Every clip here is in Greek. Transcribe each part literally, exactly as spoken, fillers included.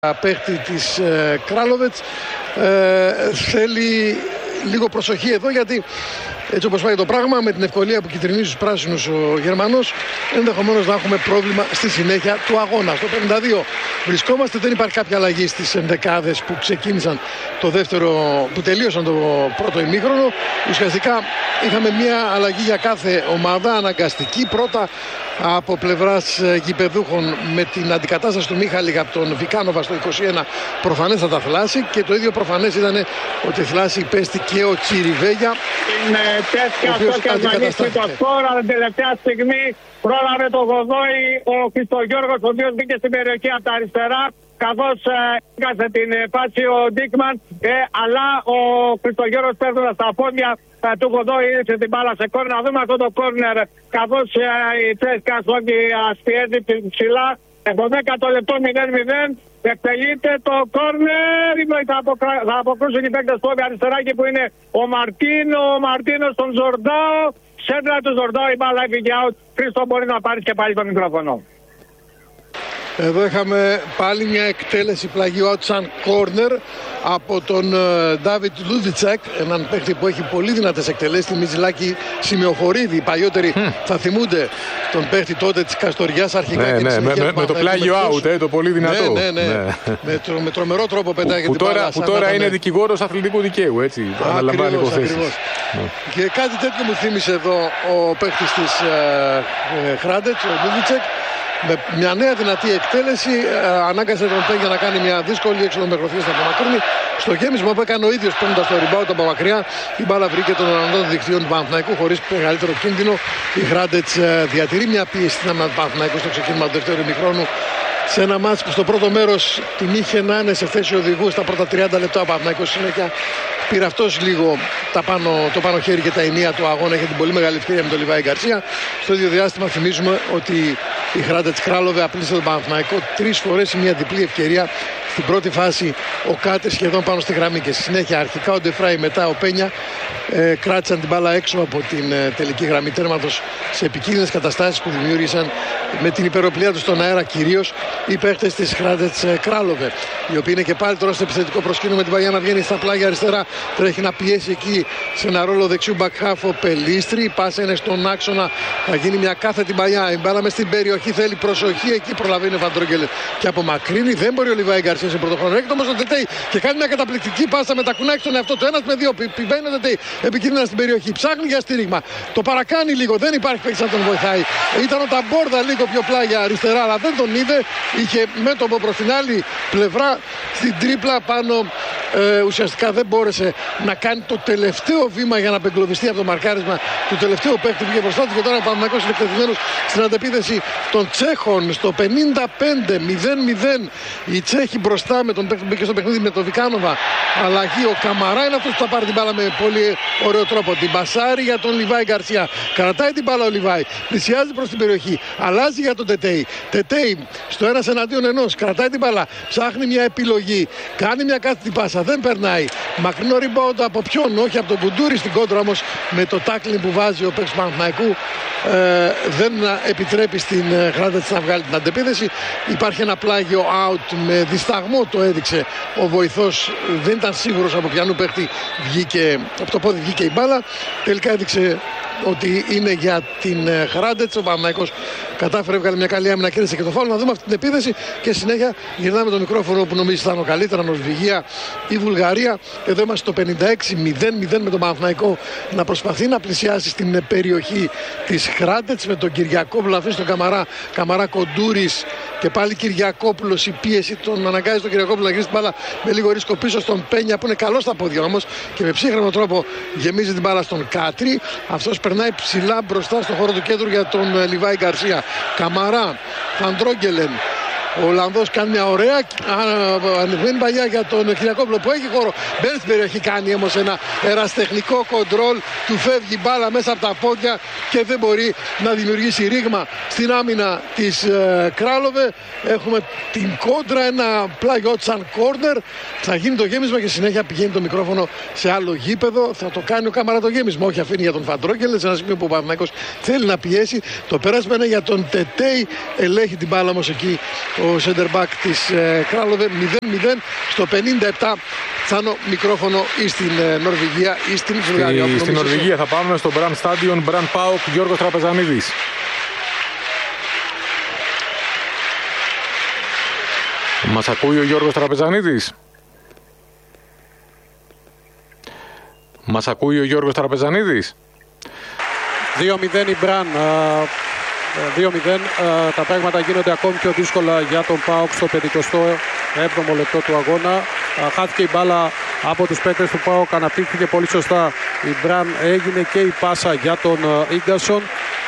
παίχτη της ε, Κράλοβετς. Ε, θέλει λίγο προσοχή εδώ, γιατί έτσι όπως πάει το πράγμα, με την ευκολία που κυτρινίζει στους πράσινους ο Γερμανός, ενδεχομένως να έχουμε πρόβλημα στη συνέχεια του αγώνα. Στο πενήντα δύο βρισκόμαστε, δεν υπάρχει κάποια αλλαγή στις ενδεκάδες που ξεκίνησαν το δεύτερο, που τελείωσαν το πρώτο ημίχρονο. Ουσιαστικά είχαμε μια αλλαγή για κάθε ομάδα, αναγκαστική. Πρώτα από πλευράς γηπεδούχων, με την αντικατάσταση του Μίχαλη από τον Βικάνοβα στο είκοσι ένα, προφανέστατα Θλάση, και το ίδιο προφανές ήταν ότι Θλάση υπέστη και ο Τσιριβέγια. Είναι τέτοια αυτό και ασμανίσει το σκορ, αλλά την τελευταία στιγμή πρόλαβε το Γοδόη ο Χριστογιώργος, ο οποίος μπήκε στην περιοχή από τα αριστερά, καθώς έκασε την πάση ο Ντίκμαν, ε, αλλά ο Χριστογιώργος παίρνοντας τα πόδια ε, του Γοδόη ήρθε την μπάλα σε κόρνερ. Να δούμε αυτό το κόρνερ, καθώς ε, η Τσέσκα Σλόγκη αστιέζει ψηλά. Στο δέκατο λεπτό μηδέν μηδέν εκτελείται το κόρνερ. Θα, αποκρα... θα αποκρούσουν οι παίκτες πόδια αριστερά, και που είναι ο Μαρτίνο, ο Μαρτίνο στον Ζορντάο. Σέντρα του Ζορντάο, η μπάλα έφυγε out. Χρήστο, μπορεί να πάρει και πάλι το μικρόφωνο. Εδώ είχαμε πάλι μια εκτέλεση πλαγίου out σαν corner από τον Ντάβιτ uh, Λούδιτσεκ, έναν παίκτη που έχει πολύ δυνατές εκτελέσεις. Τη Μιζιλάκη Σημειοφορίδη, οι παλιότεροι mm. θα θυμούνται τον παίκτη τότε της Καστοριάς αρχικά. Ναι, και ναι, με, με, με το πλάγιο out, ε, το πολύ δυνατό. Ναι, ναι, ναι. ναι. με, τρο, με τρομερό τρόπο πετάγεται που, την μπάλα. Που τώρα είναι ήταν... δικηγόρος αθλητικού δικαίου, έτσι. Αναλαμβάνει υποθέσεις. Ναι. Και κάτι τέτοιο μου θύμισε εδώ ο παίκτης της ε, ε, Χράντετς, ο Λούδιτσεκ. Με μια νέα δυνατή εκτέλεση ε, ανάγκασε τον Πέγια να κάνει μια δύσκολη έξοδο με γροθιές να απομακρύνει. Στο γέμισμα που έκανε ο ίδιος παίρνοντας το rebound από μακριά, η μπάλα βρήκε τον αναντών δικτύων του Παναθηναϊκού χωρίς μεγαλύτερο κίνδυνο. Η Χράντετς ε, διατηρεί μια πίεση στην άμυνα του Παναθηναϊκού στο ξεκίνημα του δεύτερου ημιχρόνου, σε ένα μάτς που στο πρώτο μέρος την είχε να είναι σε θέση οδηγού στα πρώτα τριάντα λεπτά. Ο Παναθηναϊκός συνέχεια πήρε αυτός λίγο τα πάνω, το πάνω χέρι και τα ενία του αγώνα. Είχε την πολύ μεγάλη ευκαιρία με τον Λιβάη Γκαρσία. Στο ίδιο διάστημα θυμίζουμε ότι η Χράντετς Κράλοβε απλήσε τον Παναθηναϊκό τρεις φορές σε μια διπλή ευκαιρία. Στην πρώτη φάση ο Κάτερ σχεδόν πάνω στη γραμμή, και στη συνέχεια αρχικά ο Ντεφράι, μετά ο Πένια ε, κράτησαν την μπάλα έξω από την ε, τελική γραμμή τέρματος, σε επικίνδυνες καταστάσεις που δημιούργησαν με την υπεροπλία του στον αέρα κυρίως οι παίχτες της Χράντετς ε, Κράλοβε, η οποία είναι και πάλι τώρα στο επιθετικό προσκήνιο με την παλιά να βγαίνει στα πλάγια αριστερά. Τρέχει να πιέσει εκεί σε ένα ρόλο δεξιού μπακχάφ ο Πελίστρη. Η πάσα είναι στον άξονα, θα γίνει μια κάθετη παλιά. Η μπάλα μες στην περιοχή, θέλει προσοχή, εκεί προλαβαίνει ο Φαντρόγκελ και απομακρύνει. Δεν μπορεί ο Λιβάη Γκαρσία σε πρωτοχρόνο. Έρχεται όμως ο Τετέι και κάνει μια καταπληκτική πάσα με τα κουνάκι στον εαυτό του. Ένας με δύο. Πηγαίνει ο Τετέι επικίνδυνα στην περιοχή. Ψάχνει για στήριγμα. Το παρακάνει λίγο. Δεν υπάρχει παίκτης να τον βοηθάει. Ήταν ο Ταμπόρδα λίγο πιο πλάγια αριστερά, αλλά δεν τον είδε. Είχε μέτωπο προς την άλλη πλευρά στην τρίπλα πάνω. Ε, ουσιαστικά δεν μπόρεσε να κάνει το τελευταίο βήμα για να απεγκλωβιστεί από το μαρκάρισμα του τελευταίου παίκτη που είχε μπροστά του. Και τώρα ο Παναθηναϊκός είναι εκτεθειμένος στην αντεπίθεση των Τσέχων στο πενήντα πέντε μηδέν μηδέν. Οι Τσέχοι μπροστά με τον παίκτη που μπήκε στο παιχνίδι με τον Βικάνοβα. Αλλαγή, ο Καμαρά είναι αυτός που θα πάρει την μπάλα με πολύ ωραίο τρόπο. Την πασάρει για τον Λιβάη Γκαρσία. Κρατάει την μπάλα ο Λιβάη. Πλησιάζει προς την περιοχή. Αλλάζει για τον Τετέι. Τετέι στο ένας εναντίον ενός. Κρατάει την μπάλα. Ψάχνει μια επιλογή. Κάνει μια κάθετη πάσα. Δεν περνάει. Μακρινό rebound από ποιον? Όχι από τον Κουντούρη. Στην κόντρα όμως με το tackling που βάζει ο παίκτης του Παναθηναϊκού ε, δεν επιτρέπει στην Χράντετς να βγάλει την αντεπίθεση. Υπάρχει ένα πλάγιο out, με δισταγμό το έδειξε ο βοηθός. Δεν ήταν σίγουρος από ποιανού παίκτη βγήκε, από το πόδι βγήκε η μπάλα. Τελικά έδειξε ότι είναι για την Χράντετς. Ο Παναθηναϊκός κατάφερε, έβγαλε μια καλή άμυνα, κέρδισε και το φάουλ. Να δούμε αυτή την επίθεση και συνέχεια γυρνάμε το μικρόφωνο που νομίζει θα είναι ο καλύτερα, Νορβηγία ή Βουλγαρία. Εδώ είμαστε στο πενήντα έξι μηδέν μηδέν με τον Παναθηναϊκό να προσπαθεί να πλησιάσει στην περιοχή της Χράντετς, με τον Κυριακόπουλο αφήσει τον Καμαρά. Καμαρά Κοντούρης και πάλι Κυριακόπουλος. Η πίεση τον αναγκάζει τον Κυριακόπουλο να γυρίσει την μπάλα με λίγο ρίσκο πίσω στον Πένια, που είναι καλό στα πόδια όμως, και με ψύχρεμο τρόπο γεμίζει την μπάλα στον Κάτρι. Αυτός περνάει ψηλά μπροστά στον χώρο του κέντρου για τον Λιβάη Γκαρσία. Καμαρά, Φαντρόγκελεν. Ο Ολλανδός κάνει μια ωραία ανοιγμένη παλιά για τον Κυριακόπουλο που έχει χώρο. Μπαίνει στην περιοχή, κάνει όμως ένα ερασιτεχνικό κοντρόλ. Του φεύγει μπάλα μέσα από τα πόδια και δεν μπορεί να δημιουργήσει ρήγμα στην άμυνα της ε, Κράλοβε. Έχουμε την κόντρα, ένα πλάγιο σαν κόρνερ. Θα γίνει το γέμισμα και συνέχεια πηγαίνει το μικρόφωνο σε άλλο γήπεδο. Θα το κάνει ο Καμαρά το γέμισμα. Όχι, αφήνει για τον Φαντρόγκελ. Σε ένα σημείο που ο Παναθηναϊκός θέλει να πιέσει. Το πέρασμα είναι για τον Τετέι. Ελέγχει την μπάλα όμως εκεί ο center back της ε, Κράλοβε. μηδέν μηδέν στο πενήντα επτά. Θάνο, μικρόφωνο ή στην ε, Νορβηγία ή στην Βουλγαρία. Στη, στην Νορβηγία θα πάμε στο Brand Stadion, Brand Pauk, Γιώργος Τραπεζανίδης. Μας ακούει ο Γιώργος Τραπεζανίδης. Μας ακούει ο Γιώργος Τραπεζανίδης. δύο μηδέν η Μπραν. δύο μηδέν. Τα πράγματα γίνονται ακόμη πιο δύσκολα για τον ΠΑΟΚ στο πενηκοστό έβδομο λεπτό του αγώνα. Χάθηκε η μπάλα από τους παίκτες του ΠΑΟΚ, αναπτύχθηκε πολύ σωστά η Μπραν, έγινε και η πάσα για τον Ίγκασον.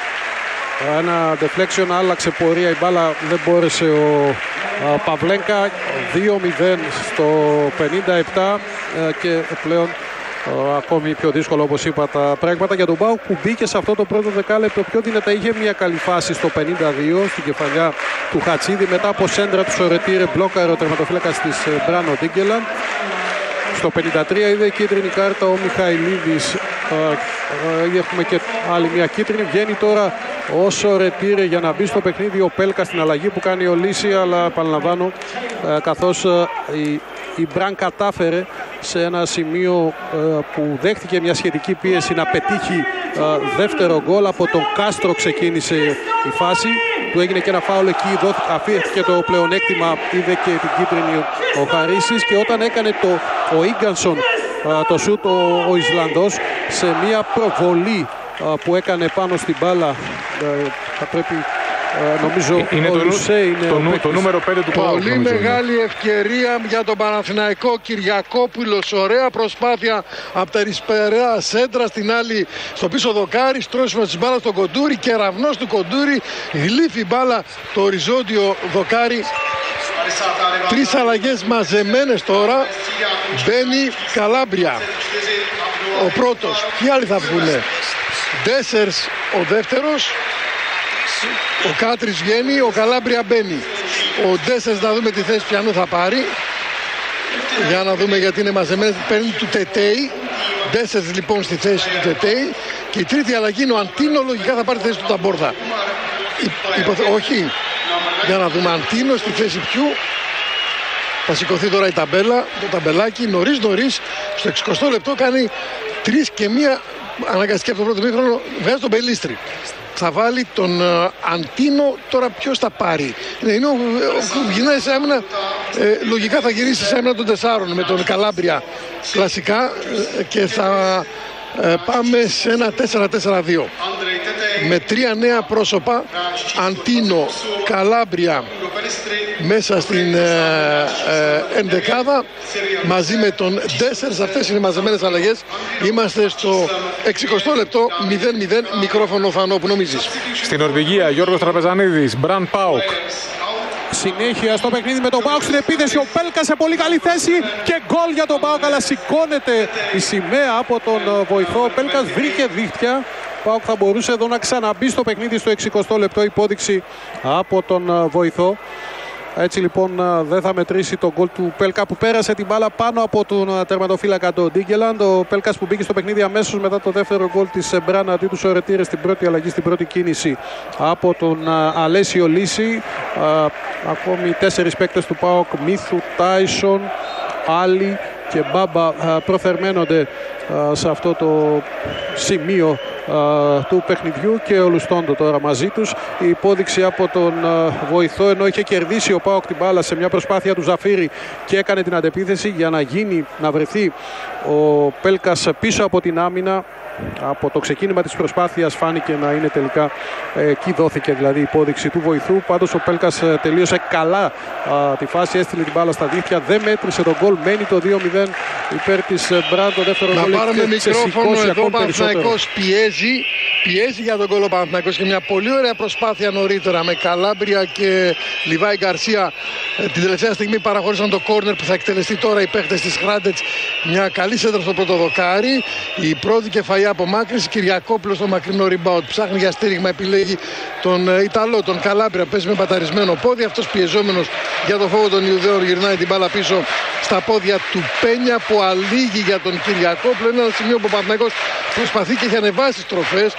Ένα deflection, άλλαξε πορεία η μπάλα, δεν μπόρεσε ο Παυλένκα. Δύο μηδέν στο πενήντα επτά και πλέον ακόμη πιο δύσκολο, όπως είπα, τα πράγματα για τον ΠΑΟΚ, που μπήκε σε αυτό το πρώτο δεκάλεπτο πιο δυνατά. Είχε μια καλή φάση στο πενήντα δύο στην κεφαλιά του Χατσίδη, μετά από σέντρα του Σορετήρε, μπλόκαρε ο τερματοφύλακας της Μπράνο Ντίγκελαν. Στο πενήντα τρία είδε κίτρινη κάρτα ο Μιχαηλίδης. Έχουμε και άλλη μια κίτρινη. Βγαίνει τώρα ο Σορετήρε για να μπει στο παιχνίδι ο Πέλκα στην αλλαγή που κάνει ο Λύση, αλλά επαναλαμβάνω, καθώς η η Μπραν κατάφερε σε ένα σημείο που δέχτηκε μια σχετική πίεση να πετύχει δεύτερο γκολ. Από τον Κάστρο ξεκίνησε η φάση, του έγινε και ένα φάουλ εκεί, αφήθηκε το πλεονέκτημα, είδε και την κίτρινη ο Χαρίσης, και όταν έκανε το, ο Ίγκανσον το σούτ ο, ο Ισλανδός σε μια προβολή που έκανε πάνω στην μπάλα, θα πρέπει νομίζω είναι ο το, Λουσέ είναι το, ο το νούμερο πέντε του ΠΑΟΚ. Πολύ μεγάλη ευκαιρία για τον Παναθηναϊκό. Κυριακόπουλος, ωραία προσπάθεια από τα αριστερά σέντρα, στην άλλη στο πίσω δοκάρι, στρώσιμο της μπάλας στον Κοντούρη, κεραυνός του Κοντούρη, γλύφει μπάλα το οριζόντιο δοκάρι. Τρεις αλλαγές μαζεμένες τώρα. Μπαίνει Καλάμπρια ο πρώτος, ποιοι άλλοι θα βγουνε? Ντέσσερς ο δεύτερος, ο Κάτρης βγαίνει, ο Καλάμπρια μπαίνει. Ο Ντέσσερς, να δούμε τη θέση πιανού θα πάρει. Για να δούμε, γιατί είναι μαζεμένες. Παίρνει του Τετέι. Ντέσσερς λοιπόν στη θέση του Τετέι. Και η τρίτη αλλαγή είναι ο Αντίνο, λογικά θα πάρει τη θέση του Ταμπόρδα. Υποθε... Όχι. Για να δούμε, Αντίνο στη θέση ποιου? Θα σηκωθεί τώρα η ταμπέλα, το ταμπελάκι. Νωρίς νωρίς στο εξηκοστό λεπτό κάνει τρεις και μία αναγκαστική από το πρώτο μήχρονο. Βγάζει τον Μπελίστρη. Θα βάλει τον uh, Αντίνο. Τώρα ποιος θα πάρει? Είναι, ο, γυρνάει σε άμυνα, ε, λογικά θα γυρίσει σε άμυνα των τεσσάρων με τον Καλάμπρια κλασικά, ε, και θα ε, πάμε σε ένα τέσσερα τέσσερα δύο με τρία νέα πρόσωπα. Αντίνο, Καλάμπρια μέσα στην ε, ε, ενδεκάδα μαζί με τον Ντέσσερς. Αυτές είναι μαζεμένες αλλαγές. Είμαστε στο εξηκοστό λεπτό, μηδέν μηδέν. Μικρόφωνο Θανό, που νομίζεις? Στην Νορβηγία, Γιώργος Τραπεζανίδης, Brand Pauk. Συνέχεια στο παιχνίδι με τον ΠΑΟΚ στην επίθεση. Ο Πέλκα σε πολύ καλή θέση και γκολ για τον ΠΑΟΚ, αλλά σηκώνεται η σημαία από τον βοηθό. Ο Πέλκας βρήκε δίχτυα. Ο ΠΑΟΚ θα μπορούσε εδώ να ξαναμπεί στο παιχνίδι στο εξηκοστό λεπτό. Υπόδειξη από τον βοηθό. Έτσι λοιπόν δεν θα μετρήσει τον γκολ του Πέλκα, που πέρασε την μπάλα πάνω από τον τερματοφύλακα τον Ντίγκελαντ. Ο Πέλκας που μπήκε στο παιχνίδι αμέσως μετά το δεύτερο γκολ της Μπράν αντί του Σορετήρε στην πρώτη αλλαγή, στην πρώτη κίνηση από τον Αλέσιο Λύση. Ακόμη τέσσερις παίκτες του ΠΑΟΚ, Μίθου, Τάισον, Άλλη και Μπάμπα, προθερμαίνονται σε αυτό το σημείο του παιχνιδιού, και ο Λουστόντο τώρα μαζί τους. Η υπόδειξη από τον βοηθό, ενώ είχε κερδίσει ο ΠΑΟΚ την μπάλα σε μια προσπάθεια του Ζαφύρη και έκανε την αντεπίθεση για να γίνει, να βρεθεί ο Πέλκας πίσω από την άμυνα. Από το ξεκίνημα της προσπάθειας φάνηκε να είναι τελικά, εκεί δόθηκε δηλαδή η υπόδειξη του βοηθού. Πάντως ο Πέλκας τελείωσε καλά α, τη φάση, έστειλε την μπάλα στα δίχτυα, δεν μέτρησε τον γκολ, μένει το δύο μηδέν υπέρ της Μπραν. Το δεύτερο γκολ. Να πάρουμε μικρόφωνο εδώ. Ο Παναθηναϊκός πιέζει, πιέζει για τον γκολ ο Παναθηναϊκός, και μια πολύ ωραία προσπάθεια νωρίτερα με Καλάμπρια και Λιβάη Γκαρσία. Την τελευταία στιγμή παραχώρησαν το κόρνερ που θα εκτελεστεί τώρα οι παίχτες της Χράντετς. Μια καλή σέντρα στο πρώτο δοκάρι. Η πρώτη κεφαλιά απομάκρυνση. Κυριακόπουλος στο μακρινό rebound. Ψάχνει για στήριγμα, επιλέγει τον Ιταλό, τον Καλάμπρια. Παίζει με παταρισμένο πόδι. Αυτός πιεζόμενος για το φόβο των Ιουδαίων γυρνάει την μπάλα πίσω στα πόδια του Πένια, που αλήγει για τον Κυριακόπουλο. Είναι ένα σημείο που ο Παναθηναϊκός προσπαθεί και έχει ανεβάσει στροφές.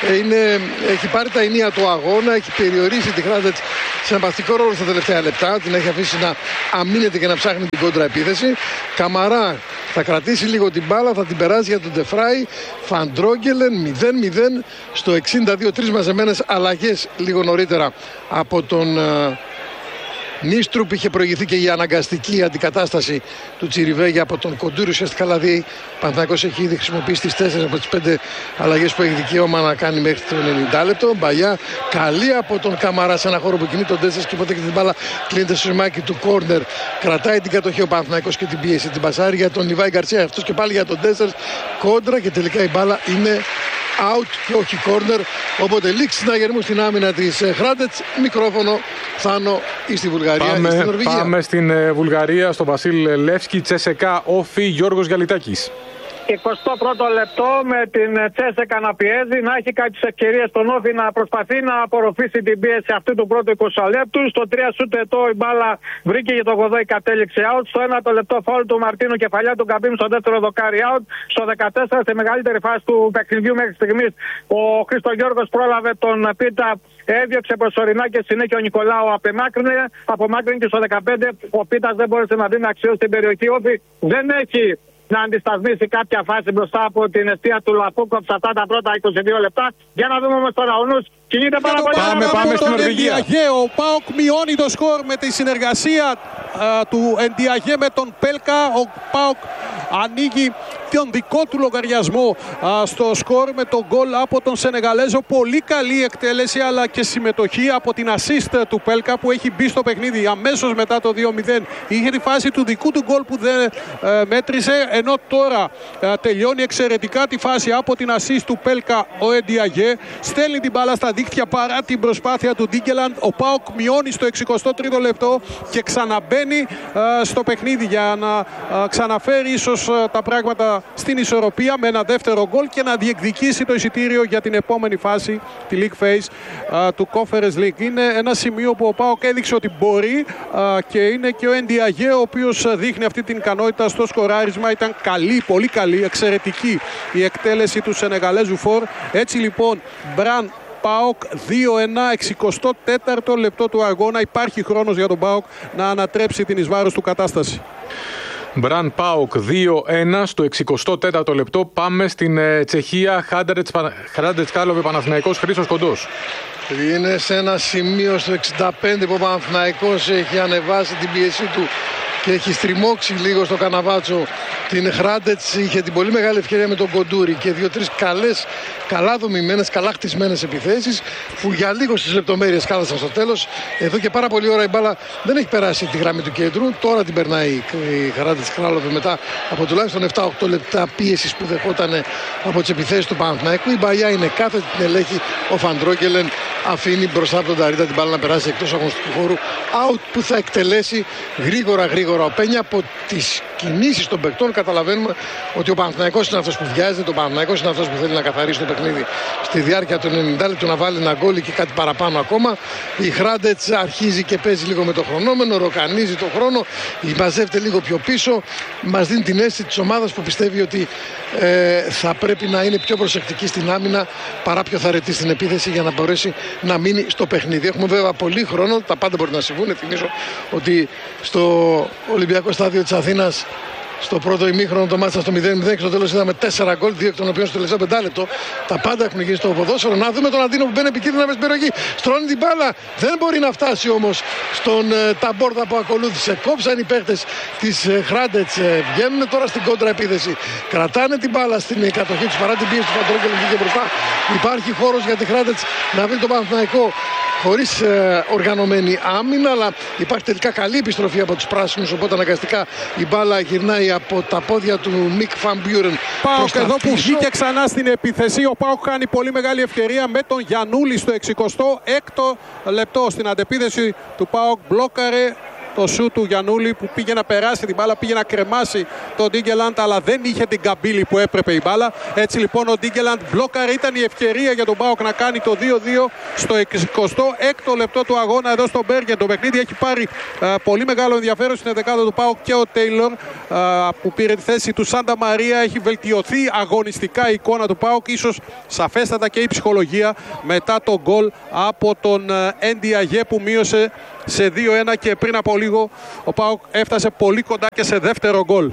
είναι, έχει πάρει τα ενία του αγώνα, έχει περιορίσει τη Hrádec σε εμπαθητικό ρόλο στα τελευταία λεπτά, την έχει αφήσει να αμήνεται και να ψάχνει την κόντρα επίθεση. Καμαρά θα κρατήσει λίγο την μπάλα, θα την περάσει για τον Ντεφράι. Φαντρόγγελεν μηδέν μηδέν στο εξήντα δύο, τρεις μαζεμένες αλλαγές λίγο νωρίτερα από τον uh, Νίστρουπ. Είχε προηγηθεί και η αναγκαστική αντικατάσταση του Τσιριβέγια από τον Κοντούρη. Ουσιαστικά δηλαδή ο Παναθηναϊκός έχει ήδη χρησιμοποιήσει τις τέσσερις από τις πέντε αλλαγές που έχει δικαίωμα να κάνει μέχρι το ενενήντα λεπτό. Μπαλιά καλή από τον Καμαρά σε ένα χώρο που κινεί τον Ντέσσερς και υποδέχεται την μπάλα. Κλείνεται στο σωμάκι του κόρνερ. Κρατάει την κατοχή ο Παναθηναϊκός και την πίεση. Την πασάρει για τον Λιβάη Γκαρσία. Αυτός και πάλι για τον Ντέσσερς. Κόντρα και τελικά η μπάλα είναι out και όχι corner. Οπότε λήξη συναγερμού στην άμυνα της Hrádec. Μικρόφωνο Θάνο ή στη Βουλγαρία πάμε, ή στην Νορβηγία. Πάμε στην ε, Βουλγαρία, στο Βασίλ Λεύσκι, Τσέσεκα, Όφι, Γιώργος Γιαλιτάκης. εικοστό πρώτο λεπτό με την Τσέσεκα να πιέζει, να έχει κάποιες ευκαιρίες στον Όφι να προσπαθεί να απορροφήσει την πίεση αυτού του πρώτου είκοσι λεπτού. Στο τρία σούτ ετώ η μπάλα βρήκε για το Γοδόη, κατέληξε out. Στο ένα το λεπτό φάουλ του Μαρτίνου, κεφαλιά του Καμπίμ στο δεύτερο δοκάρι out. Στο δεκατέσσερα, στη μεγαλύτερη φάση του παιχνιδιού μέχρι στιγμής, ο Χριστογιώργος πρόλαβε τον Πίτα, έδιωξε προσωρινά και συνέχεια ο Νικολάου απομάκρυνε. Απομάκρυνε και στο δεκαπέντε ο Πίτας δεν μπόρεσε να δίνει αξίωση στην περιοχή. Όφι δεν έχει να αντισταθμίσει κάποια φάση μπροστά από την αιστεία του Λαφούκοφ σε αυτά τα πρώτα είκοσι δύο λεπτά. Για να δούμε όμως τώρα ο νους κινείται πάρα πολύ. Πάμε, πάμε στην Νορβηγία. Ο ΠΑΟΚ μειώνει το σκορ με τη συνεργασία α, του Εντιαγέ με τον Πέλκα. Ο ΠΑΟΚ ανοίγει τον δικό του λογαριασμό α, στο σκορ με τον γκολ από τον Σενεγαλέζο. Πολύ καλή εκτέλεση αλλά και συμμετοχή από την assist του Πέλκα που έχει μπει στο παιχνίδι αμέσως μετά το δύο μηδέν. Είχε τη φάση του δικού του γκολ που δεν ε, μέτρησε, ενώ τώρα ε, τελειώνει εξαιρετικά τη φάση από την assist του Πέλκα ο Εντιαγέ. Στέλνει την μπάλα στα δίχτυα παρά την προσπάθεια του Ντίγκελαντ. Ο ΠΑΟΚ μειώνει στο εξηκοστό τρίτο λεπτό και ξαναμπαίνει ε, στο παιχνίδι για να ε, ξαναφέρει ίσως ε, τα πράγματα στην ισορροπία με ένα δεύτερο γκολ και να διεκδικήσει το εισιτήριο για την επόμενη φάση, τη League Phase α, του Conference League. Είναι ένα σημείο που ο ΠΑΟΚ έδειξε ότι μπορεί α, και είναι και ο Εντιαγέ ο οποίος δείχνει αυτή την ικανότητα στο σκοράρισμα. Ήταν καλή, πολύ καλή, εξαιρετική η εκτέλεση του Σενεγαλέζου φορ. Έτσι λοιπόν, Μπραν ΠΑΟΚ δύο ένα, εξηκοστό τέταρτο λεπτό του αγώνα. Υπάρχει χρόνος για τον ΠΑΟΚ να ανατρέψει την εις βάρος του κατάσταση. Μπραν ΠΑΟΚ δύο ένα στο εξηκοστό τέταρτο λεπτό. Πάμε στην ε, Τσεχία. Hrádec Κάρλοβε Παναθηναϊκός, Χρήστος Κοντός. Είναι σε ένα σημείο στο εξήντα πέντε που ο Παναθηναϊκός έχει ανεβάσει την πίεσή του και έχει στριμώξει λίγο στο καναβάτσο την Hrádec. Είχε την πολύ μεγάλη ευκαιρία με τον Κοντούρη και δύο-τρεις καλές, καλά δομημένες, καλά χτισμένες επιθέσεις που για λίγο στις λεπτομέρειες κάλασαν στο τέλος. Εδώ και πάρα πολύ ώρα η μπάλα δεν έχει περάσει τη γραμμή του κέντρου. Τώρα την περνάει η Hrádec Králové μετά από τουλάχιστον επτά οχτώ λεπτά πίεσης που δεχόταν από τις επιθέσεις του Παναθηναϊκού. Η Μπαλιά είναι κάθετη, την ελέγχει. Ο Φαντρόγγελεν αφήνει μπροστά από τον Ταρίτα την μπάλα να περάσει εκτός αγωνιστικού χώρου. Out που θα εκτελέσει γρήγορα γρήγορα ο Πένια. Από τις κινήσεις των παικτών καταλαβαίνουμε ότι ο Παναθηναϊκός είναι αυτός που βιάζεται, ο Παναθηναϊκός είναι αυτός που θέλει να καθαρίσει το παιχνίδι στη διάρκεια των ενενήντα λεπτών, να βάλει ένα γκόλ και κάτι παραπάνω ακόμα. Η Hrádec αρχίζει και παίζει λίγο με το χρονόμενο, ροκανίζει το χρόνο, μαζεύεται λίγο πιο πίσω, μας δίνει την αίσθηση της ομάδας που πιστεύει ότι ε, θα πρέπει να είναι πιο προσεκτική στην άμυνα παρά πιο θαρετή στην επίθεση για να μπορέσει να μείνει στο παιχνίδι. Έχουμε βέβαια πολύ χρόνο, τα πάντα μπορεί να συμβούν. Θυμίζω ότι στο Ολυμπιακό Στάδιο της Αθήνας στο πρώτο ημίχρονο το μάτσα στο μηδέν μηδέν και στο τέλος είδαμε τέσσερα γκολ, δύο εκ των οποίων στο τελευταίο πεντάλεπτο. Τα πάντα έχουν γίνει στο ποδόσφαιρο. Να δούμε τον Αντίνο που μπαίνει επικίνδυνα μέσα στην περιοχή. Στρώνει την μπάλα. Δεν μπορεί να φτάσει όμως στον ε, Ταμπόρτα που ακολούθησε. Κόψαν οι παίχτες της ε, Hrádec. Ε, βγαίνουν τώρα στην κόντρα επίθεση. Κρατάνε την μπάλα στην ε, κατοχή τους παρά την πίεση του Φαντρόγγελεν και μπροστά. Υπάρχει χώρος για τη Hrádec να βρει τον Παναθηναϊκό χωρίς ε, οργανωμένη άμυνα, αλλά υπάρχει τελικά καλή επιστροφή από τους πράσινους, οπότε αναγκαστικά η μπάλα γυρνάει από τα πόδια του Μικ Φαν Μπιούρεν. ΠΑΟΚ εδώ που βγήκε ξανά στην επίθεση. Ο ΠΑΟΚ κάνει πολύ μεγάλη ευκαιρία με τον Γιαννούλη στο εξηκοστό έκτο λεπτό. Στην αντεπίθεση του ΠΑΟΚ μπλόκαρε το σου του Γιαννούλη που πήγε να περάσει την μπάλα, πήγε να κρεμάσει τον Ντίγκελαντ, αλλά δεν είχε την καμπύλη που έπρεπε η μπάλα. Έτσι λοιπόν ο Ντίγκελαντ μπλόκαρε, ήταν η ευκαιρία για τον ΠΑΟΚ να κάνει το δύο δύο στο εικοστό έκτο λεπτό του αγώνα εδώ στο Μπέργεν. Το παιχνίδι έχει πάρει α, πολύ μεγάλο ενδιαφέρον στην δεκάδα του ΠΑΟΚ και ο Τέιλορ α, που πήρε τη θέση του Σάντα Μαρία. Έχει βελτιωθεί αγωνιστικά η εικόνα του ΠΑΟΚ, ίσως σαφέστατα και η ψυχολογία μετά το γκολ από τον Ενδιαγέ που μείωσε σε δύο ένα και πριν από λίγο ο ΠΑΟΚ έφτασε πολύ κοντά και σε δεύτερο γκολ.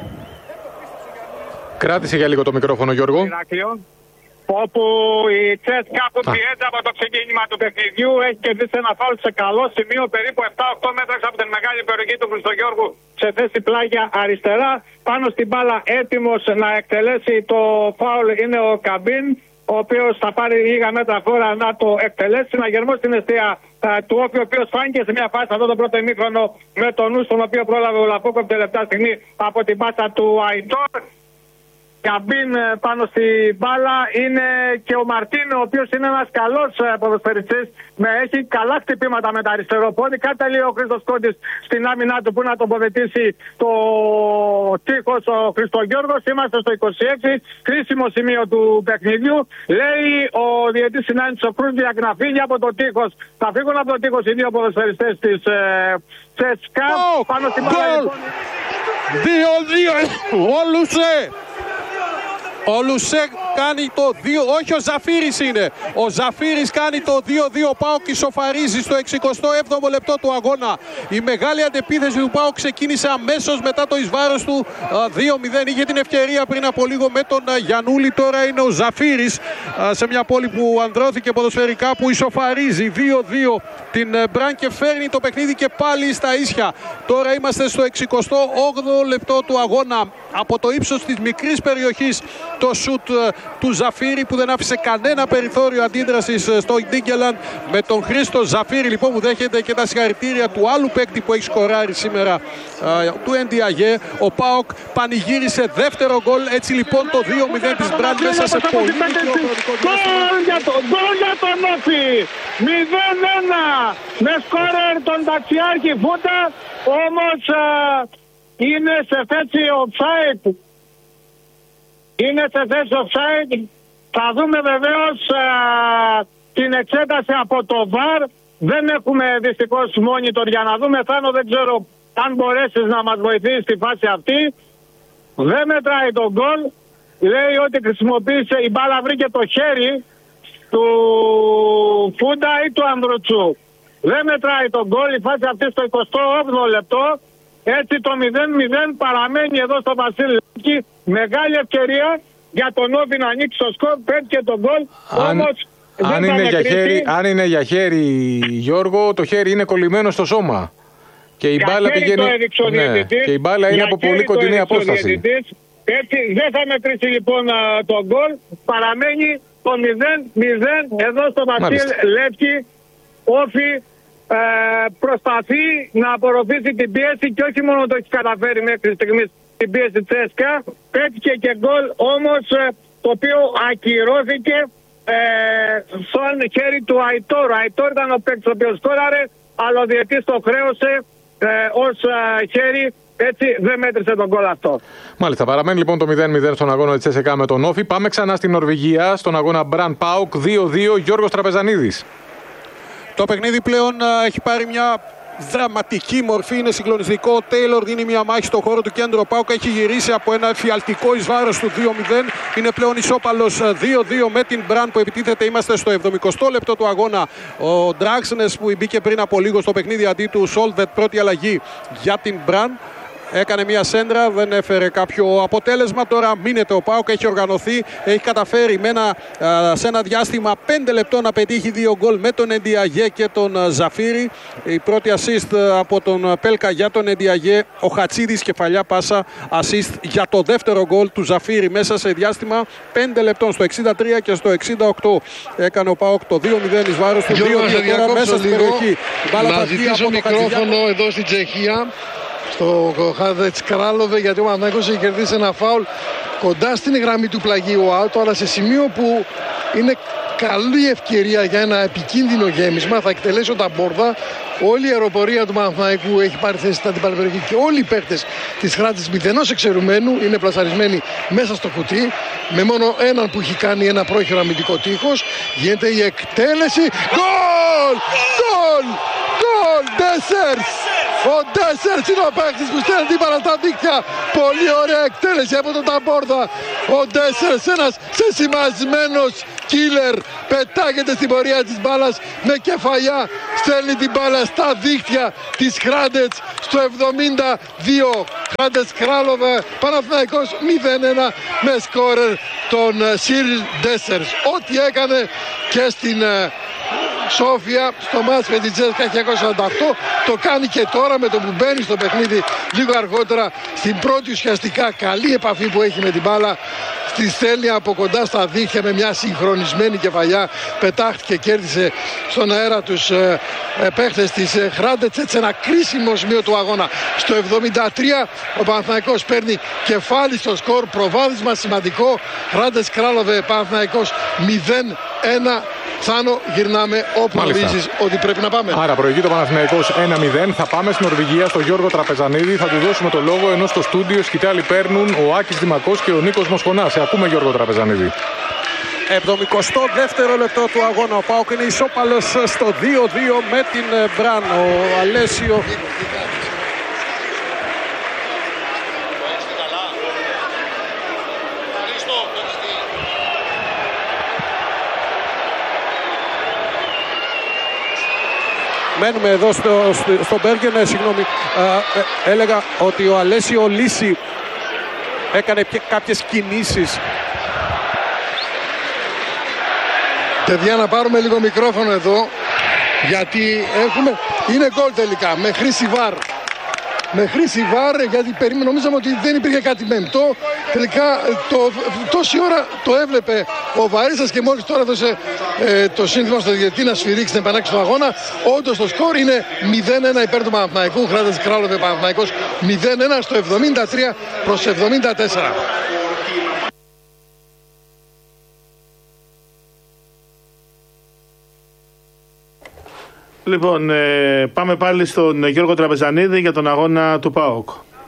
Κράτησε για λίγο το μικρόφωνο, Γιώργο. Όπου η Τσέσκα που πιέζει από το ξεκίνημα του παιχνιδιού έχει κερδίσει ένα φάουλ σε καλό σημείο, περίπου επτά οκτώ μέτρα από την μεγάλη περιοχή του Χριστογιώργου σε θέση πλάγια αριστερά. Πάνω στην μπάλα έτοιμος να εκτελέσει το φάουλ είναι ο Καμπίν, ο οποίος θα πάρει λίγα μέτρα φόρα να το εκτελέσει. Να γερμό στην αιστεία του Όφη, ο οποίος φάνηκε σε μια φάση αυτό το πρώτο ημίχρονο με τον νου στον οποίο πρόλαβε ο Λαπόκοπ τελευταία στιγμή από την πάσα του Αϊτόρ. Καμπίν πάνω στην μπάλα είναι και ο Μαρτίν, ο οποίος είναι ένας καλός ποδοσφαιριστής. Έχει καλά χτυπήματα με τα αριστερό πόδι. Κάτι λέει ο Χρήστος Κόντης στην άμυνά του που να τοποθετήσει το τείχος ο Χριστογιώργος. Είμαστε στο είκοσι έξι, κρίσιμο σημείο του παιχνιδιού. Λέει ο διαιτής συνάντησης ο Κρούς για να φύγει από το τείχος. Θα φύγουν από το τείχος οι δύο ποδοσφαιριστές της ε, Τσέσκα. Oh, πάνω στην μπάλα λοιπόν. δύο δύο, όλουσε! Ο Λουσέκ κάνει το δύο, όχι ο Ζαφύρης είναι. Ο Ζαφύρης κάνει το δύο δύο, ο ΠΑΟΚ ισοφαρίζει στο εξηκοστό έβδομο λεπτό του αγώνα. Η μεγάλη αντεπίθεση του ΠΑΟΚ ξεκίνησε αμέσως μετά το εις βάρος του δύο μηδέν. Είχε την ευκαιρία πριν από λίγο με τον Γιαννούλη, τώρα είναι ο Ζαφύρης σε μια πόλη που ανδρώθηκε ποδοσφαιρικά που ισοφαρίζει δύο δύο την Μπραν και φέρνει το παιχνίδι και πάλι στα ίσια. Τώρα είμαστε στο εξηκοστό όγδοο λεπτό του αγώνα. Από το ύψος της μικρής περιοχής το σουτ του Ζαφύρη που δεν άφησε κανένα περιθώριο αντίδρασης στο Ντίγκελαντ, με τον Χρήστο Ζαφύρη λοιπόν που δέχεται και τα συγχαρητήρια του άλλου παίκτη που έχει σκοράρει σήμερα, του Ενδιαγέ. Ο ΠΑΟΚ πανηγύρισε δεύτερο γκολ, έτσι λοιπόν το δύο μηδέν της Μπραντ μέσα σε πολύ μικρό χρονικό διάστημα. Γκολ για τον Όφη, μηδέν ένα με σκόρερ τον ταξιάρχη Φούτα, όμως είναι σε θέση offside. Είναι σε θέση offside. Θα δούμε βεβαίως α, την εξέταση από το βαρ. Δεν έχουμε δυστυχώς monitor για να δούμε. Θάνο, δεν ξέρω αν μπορέσεις να μας βοηθήσεις στη φάση αυτή. Δεν μετράει τον γκολ. Λέει ότι χρησιμοποίησε, η μπάλα βρήκε το χέρι του Φούντα ή του Ανδρουτσού. Δεν μετράει τον γκολ. Η φάση αυτή στο εικοστό όγδοο λεπτό. Έτσι το μηδέν μηδέν παραμένει εδώ στο Βασίλικη. Μεγάλη ευκαιρία για τον Όφη να ανοίξει το σκορ, πέτυχε τον γκολ. Όμως αν, είναι για χέρι, αν είναι για χέρι, Γιώργο, το χέρι είναι κολλημένο στο σώμα. Και η μπάλα πηγαίνει. Ναι, και η μπάλα είναι από πολύ κοντινή απόσταση. Έτσι δεν θα μετρήσει λοιπόν τον γκολ. Παραμένει το μηδέν μηδέν εδώ στο Βασίλ Λεύκη. Όφη Ε, προσπαθεί να απορροφήσει την πίεση και όχι μόνο το έχει καταφέρει μέχρι στιγμής την πίεση της ΕΣΚΑ, πέτυχε και γκολ όμως το οποίο ακυρώθηκε ε, στον χέρι του Αϊτόρ. Ο Αϊτόρ ήταν ο παίκτης ο οποίος σκόραρε, αλλά ο διαιτής το χρέωσε ε, ως ε, χέρι, έτσι δεν μέτρησε τον γκολ αυτό. Μάλιστα, παραμένει λοιπόν το μηδέν μηδέν στον αγώνα της ΕΣΚΑ με τον Όφη. Πάμε ξανά στην Νορβηγία, στον αγώνα Μπραν ΠΑΟΚ δύο δύο, Γιώργος Τραπεζανίδης. Το παιχνίδι πλέον α, έχει πάρει μια δραματική μορφή, είναι συγκλονιστικό. Ο Τέιλορ δίνει μια μάχη στο χώρο του κέντρου. Ο ΠΑΟΚ έχει γυρίσει από ένα εφιαλτικό εις βάρος του δύο μηδέν. Είναι πλέον ισόπαλος δύο δύο με την Μπραν που επιτίθεται. Είμαστε στο εβδομηκοστό λεπτό του αγώνα. Ο Ντράξνες που μπήκε πριν από λίγο στο παιχνίδι αντί του Σόλβετ, πρώτη αλλαγή για την Μπραν. Έκανε μια σέντρα, δεν έφερε κάποιο αποτέλεσμα. Τώρα μείνεται ο ΠΑΟΚ, έχει οργανωθεί, έχει καταφέρει με ένα, σε ένα διάστημα πέντε λεπτών να πετύχει δύο γκολ με τον Ενδιαγέ και τον Ζαφύρη. Η πρώτη assist από τον Πέλκα για τον Ενδιαγέ. Ο Χατσίδης κεφαλιά πάσα assist για το δεύτερο γκολ του Ζαφύρη μέσα σε διάστημα πέντε λεπτών. Στο εξήντα τρία και στο εξήντα οκτώ έκανε ο ΠΑΟΚ το δύο μηδέν εις βάρος του. δύο δύο τώρα μέσα στην περιοχή. Να ζητήσω μικρόφωνο εδώ στην Τσεχία, στο Χάντετς Κράλοβε, γιατί ο Παναθηναϊκός έχει κερδίσει ένα φάουλ κοντά στην γραμμή του πλαγίου out, αλλά σε σημείο που είναι καλή ευκαιρία για ένα επικίνδυνο γέμισμα. Θα εκτελέσει ο Ταμπόρδα, Όλη η αεροπορία του Παναθηναϊκού έχει πάρει θέση στην αντίπαλη περιοχή και όλοι οι παίχτες της Χράντης μηδενός εξαιρουμένου είναι πλασαρισμένοι μέσα στο κουτί. Με μόνο έναν που έχει κάνει ένα πρόχειρο αμυντικό τείχος. Γίνεται η εκτέλεση. Γκολ! Γκολ! Γκολ! Ντέσσερς! Ο Ντέσσερς είναι ο παίκτης που στέλνει την μπάλα στα δίκτυα. Πολύ ωραία εκτέλεση από τον Ταμπόρδα. Ο Ντέσσερς, ένας σεσημασμένος κίλερ, πετάγεται στην πορεία της μπάλας με κεφαλιά. Στέλνει την μπάλα στα δίκτυα της Χράντετς στο εβδομήντα δύο. Χράντετς Κράλοβε, Παναθηναϊκός μηδέν ένα με σκόρερ τον Σιριλ Ντέσσερς. Ό,τι έκανε και στην Σόφια στο μάτς με την Τσέσκα χίλια εννιακόσια σαράντα οκτώ το κάνει και τώρα με το που μπαίνει στο παιχνίδι λίγο αργότερα στην πρώτη ουσιαστικά καλή επαφή που έχει με την μπάλα. Τη στέλνει από κοντά στα δίχτυα με μια συγχρονισμένη κεφαλιά, πετάχτηκε και κέρδισε στον αέρα τους ε, ε, παίχτες της ε, Χράντετς. Έτσι ένα κρίσιμο σημείο του αγώνα. Στο εβδομήντα τρία ο Παναθηναϊκός παίρνει κεφάλι στο σκορ, προβάδισμα σημαντικό. Χράντετς Κράλοβε, Παναθηναϊκός μηδέν ένα. Θάνο, γυρνάμε όπου νομίζεις ότι πρέπει να πάμε. Άρα προηγεί το Παναθηναϊκός ένα μηδέν. Θα πάμε στην Νορβηγία, στο Γιώργο Τραπεζανίδη. Θα του δώσουμε το λόγο, ενώ στο στούντιο σκητάλη παίρνουν ο Άκης Δημακός και ο Νίκος Μοσχονάς. Σε ακούμε, Γιώργο Τραπεζανίδη. εβδομηκοστό δεύτερο λεπτό του αγώνα. Ο ΠΑΟΚ είναι ισόπαλος στο δύο δύο με την Μπραν. Ο Αλέσιο μένουμε εδώ στο, στο, στο Μπέργεν, συγγνώμη, ε, έλεγα ότι ο Αλέσιο Λύση έκανε και κάποιες κινήσεις. Παιδιά, να πάρουμε λίγο μικρόφωνο εδώ, γιατί έχουμε, είναι γκολ τελικά, με χρήση βαρ. Με χρήση βαρ, γιατί περίμενε, νομίζαμε ότι δεν υπήρχε κάτι μεμπτό. Τελικά το, τόση ώρα το έβλεπε ο Βαρίσας και μόλις τώρα έδωσε ε, το σύνθημα στο διαιτητή να σφυρίξει την επανάκτηση του αγώνα. Όντως το σκορ είναι μηδέν ένα υπέρ του Παναθηναϊκού. Χράντετς Κράλοβε, Παναθηναϊκός μηδέν ένα στο εβδομήντα τρία προς εβδομήντα τέσσερα. Λοιπόν, ε, πάμε πάλι στον Γιώργο Τραπεζανίδη για τον αγώνα του ΠΑΟΚ.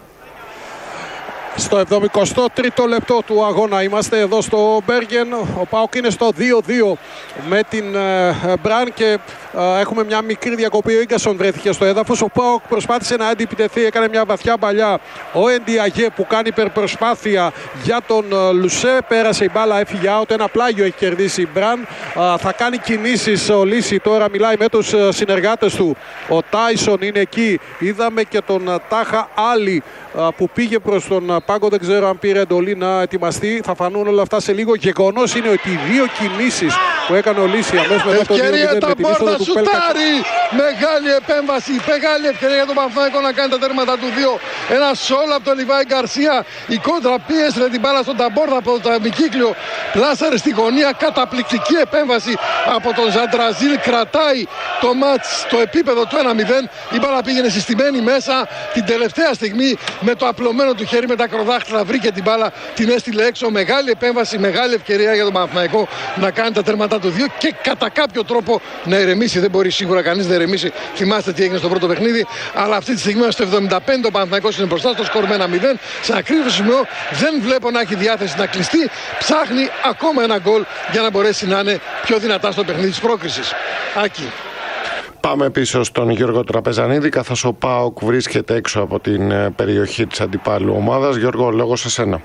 Στο εβδομηκοστό τρίτο λεπτό του αγώνα είμαστε εδώ στο Μπέργεν. Ο ΠΑΟΚ είναι στο δύο δύο με την ε, Μπραν και ε, έχουμε μια μικρή διακοπή. Ο Ίγκασον βρέθηκε στο έδαφος. Ο ΠΑΟΚ προσπάθησε να αντιπιτεθεί, έκανε μια βαθιά παλιά. Ο Εντιαγέ που κάνει υπερπροσπάθεια για τον ε, Λουσέ. Πέρασε η μπάλα, έφυγε out. Ένα πλάγιο έχει κερδίσει η Μπραν. Ε, θα κάνει κινήσεις ο Λύση. Τώρα μιλάει με τους ε, συνεργάτες του. Ο Τάισον είναι εκεί. Είδαμε και τον ε, Τάχα Άλλη που πήγε προς τον πάγκο, δεν ξέρω αν πήρε εντολή να ετοιμαστεί. Θα φανούν όλα αυτά σε λίγο. Γεγονός είναι ότι οι δύο κινήσεις που έκανε ο Λύση αμέσως μετά το δύο μηδέν με την είσοδο του Πέλκα. Μεγάλη επέμβαση, μεγάλη ευκαιρία για τον Παναθηναϊκό να κάνει τα τέρματα του δύο. Ένα σόλ από τον Λιβάη Γκαρσία. Η κόντρα πίεσε την μπάλα στον Ταμπόρδα από το αμικύκλιο. Πλάσαρε στη γωνία. Καταπληκτική επέμβαση από τον Ζαντραζίλ. Κρατάει το μάτς στο επίπεδο του ένα μηδέν. Η μπάλα πήγαινε συστημένη μέσα την τελευταία στιγμή. Με το απλωμένο του χέρι με τα ακροδάχτυλα βρήκε την μπάλα, την έστειλε έξω. Μεγάλη επέμβαση, μεγάλη ευκαιρία για τον Παναθηναϊκό να κάνει τα τέρματά του δύο και κατά κάποιο τρόπο να ηρεμήσει. Δεν μπορεί σίγουρα κανείς να ηρεμήσει. Θυμάστε τι έγινε στο πρώτο παιχνίδι. Αλλά αυτή τη στιγμή στο εβδομήντα πέντε ο Παναθηναϊκός είναι μπροστά στο σκορ με ένα μηδέν. Σε ένα κρίσιμο σημείο δεν βλέπω να έχει διάθεση να κλειστεί. Ψάχνει ακόμα ένα γκολ για να μπορέσει να είναι πιο δυνατά στο παιχνίδι της πρόκρισης. Άκη. Πάμε πίσω στον Γιώργο Τραπεζανίδη, καθώς ο ΠΑΟΚ βρίσκεται έξω από την περιοχή της αντιπάλου ομάδας. Γιώργο, λόγω σε σένα.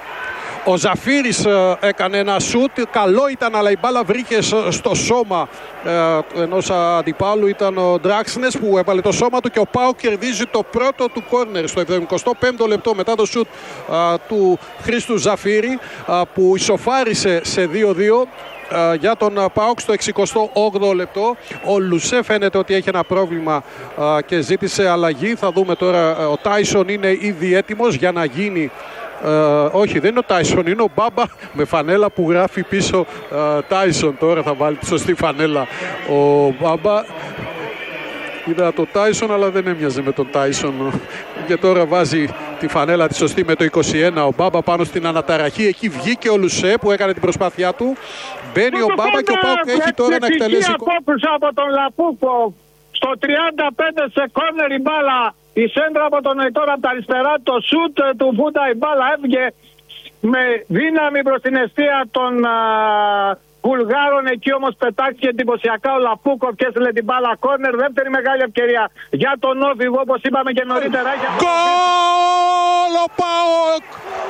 Ο Ζαφύρης έκανε ένα σούτ, καλό ήταν, αλλά η μπάλα βρήκε στο σώμα ενός αντιπάλου. Ήταν ο Ντράξνες που έβαλε το σώμα του και ο ΠΑΟΚ κερδίζει το πρώτο του κόρνερ στο εβδομηκοστό πέμπτο λεπτό μετά το σούτ του Χρήστου Ζαφύρη που ισοφάρισε σε δύο δύο. Για τον ΠΑΟΚ στο εξηκοστό όγδοο λεπτό. Ο Λουσέ φαίνεται ότι έχει ένα πρόβλημα και ζήτησε αλλαγή. Θα δούμε τώρα. Ο Τάισον είναι ήδη έτοιμος για να γίνει. Uh, όχι, δεν είναι ο Τάισον, είναι ο Μπάμπα με φανέλα που γράφει πίσω Τάισον. Uh, τώρα θα βάλει τη σωστή φανέλα ο Μπάμπα. Είδα το Τάισον, αλλά δεν έμοιαζε με τον Τάισον. Και τώρα βάζει τη φανέλα τη σωστή με το είκοσι ένα ο Μπάμπα πάνω στην αναταραχή. Εκεί βγήκε ο Λουσέ που έκανε την προσπάθειά του. Μπαίνει ο Μπάμπα και ο ΠΑΟΚ έχει τώρα να εκτελέσει. Από τον Λαπούκο Στο τριάντα πέντε σε κόρνερ η μπάλα, η σέντρα από τον Αϊτόρ από τα αριστερά, το σούτ του Φούντα, η μπάλα έφυγε με δύναμη προς την αιστεία των α, Βουλγάρων. Εκεί όμως πετάχτηκε εντυπωσιακά ο Λαπούκοφ και έστειλε την μπάλα κόρνερ. Δεύτερη μεγάλη ευκαιρία για τον Όβι, όπως είπαμε και νωρίτερα. Γκολ ο ΠΑΟΚ!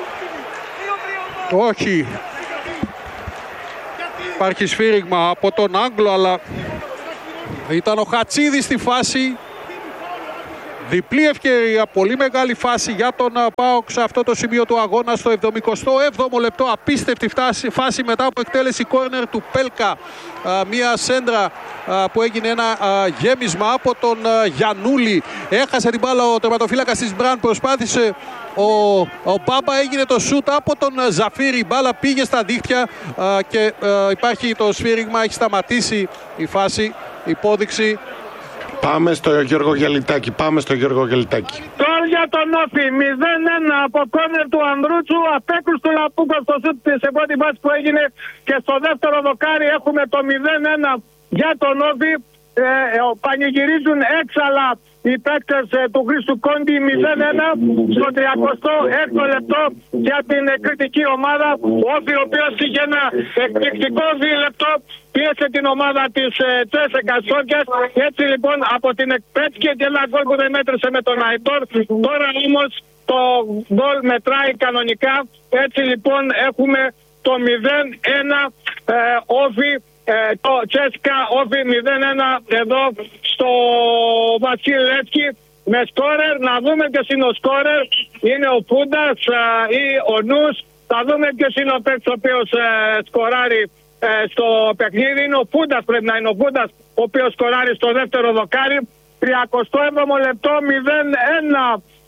Όχι. Υπάρχει σφύριγμα από τον Άγγλο, αλλά ήταν ο Χατσίδης στη φάση. Διπλή ευκαιρία, πολύ μεγάλη φάση για τον ΠΑΟΚ σε αυτό το σημείο του αγώνα στο εβδομηκοστό έβδομο λεπτό. Απίστευτη φάση μετά από εκτέλεση κόρνερ του Πέλκα. Μία σέντρα που έγινε ένα γέμισμα από τον Γιαννούλη. Έχασε την μπάλα ο τερματοφύλακας της Μπραν, προσπάθησε ο, ο Μπάμπα, έγινε το σούτ από τον Ζαφίρη. Η μπάλα πήγε στα δίχτυα και υπάρχει το σφύριγμα, έχει σταματήσει η φάση, υπόδειξη. Πάμε στο Γιώργο Γελιτάκη, πάμε στο Γιώργο Γελιτάκη. Τώρα για τον Όφη, μηδέν ένα από κόρνερ του Ανδρούτσου, απέκρουσε του Λαπούκο στο σουτ σε πρώτη βάση που έγινε και στο δεύτερο δοκάρι έχουμε το μηδέν ένα για τον Όφη. Ε, ε, πανηγυρίζουν έξαλα οι παίκτες ε, του Χρήστου Κόντι. Μηδέν ένα στο τριακοστό έκτο λεπτό για την ε, κριτική ομάδα. Ο Όφη, ο οποίος είχε ένα εκπληκτικό δίλεπτο, πίεσε την ομάδα της ε, Τσέσσεκα Σόφιας. Έτσι λοιπόν από την εκπέτυχε και ένα γκολ που δεν μέτρησε με τον Αϊτόρ. Τώρα όμως το γκολ μετράει κανονικά. Έτσι λοιπόν έχουμε το μηδέν ένα ε, Όφη. Ε, το Τσέσκα Όφη μηδέν ένα εδώ στο Βασιλεύσκι με σκόρερ. Να δούμε ποιος είναι ο σκόρερ. Είναι ο Φούντας ή ο Νους. Θα δούμε ποιος είναι ο παίκτης ο οποίος ε, σκοράρει ε, στο παιχνίδι. Είναι ο Φούντας, πρέπει να είναι ο Φούντας ο οποίος σκοράρει στο δεύτερο δοκάρι. τριακοστό έβδομο λεπτό μηδέν ένα.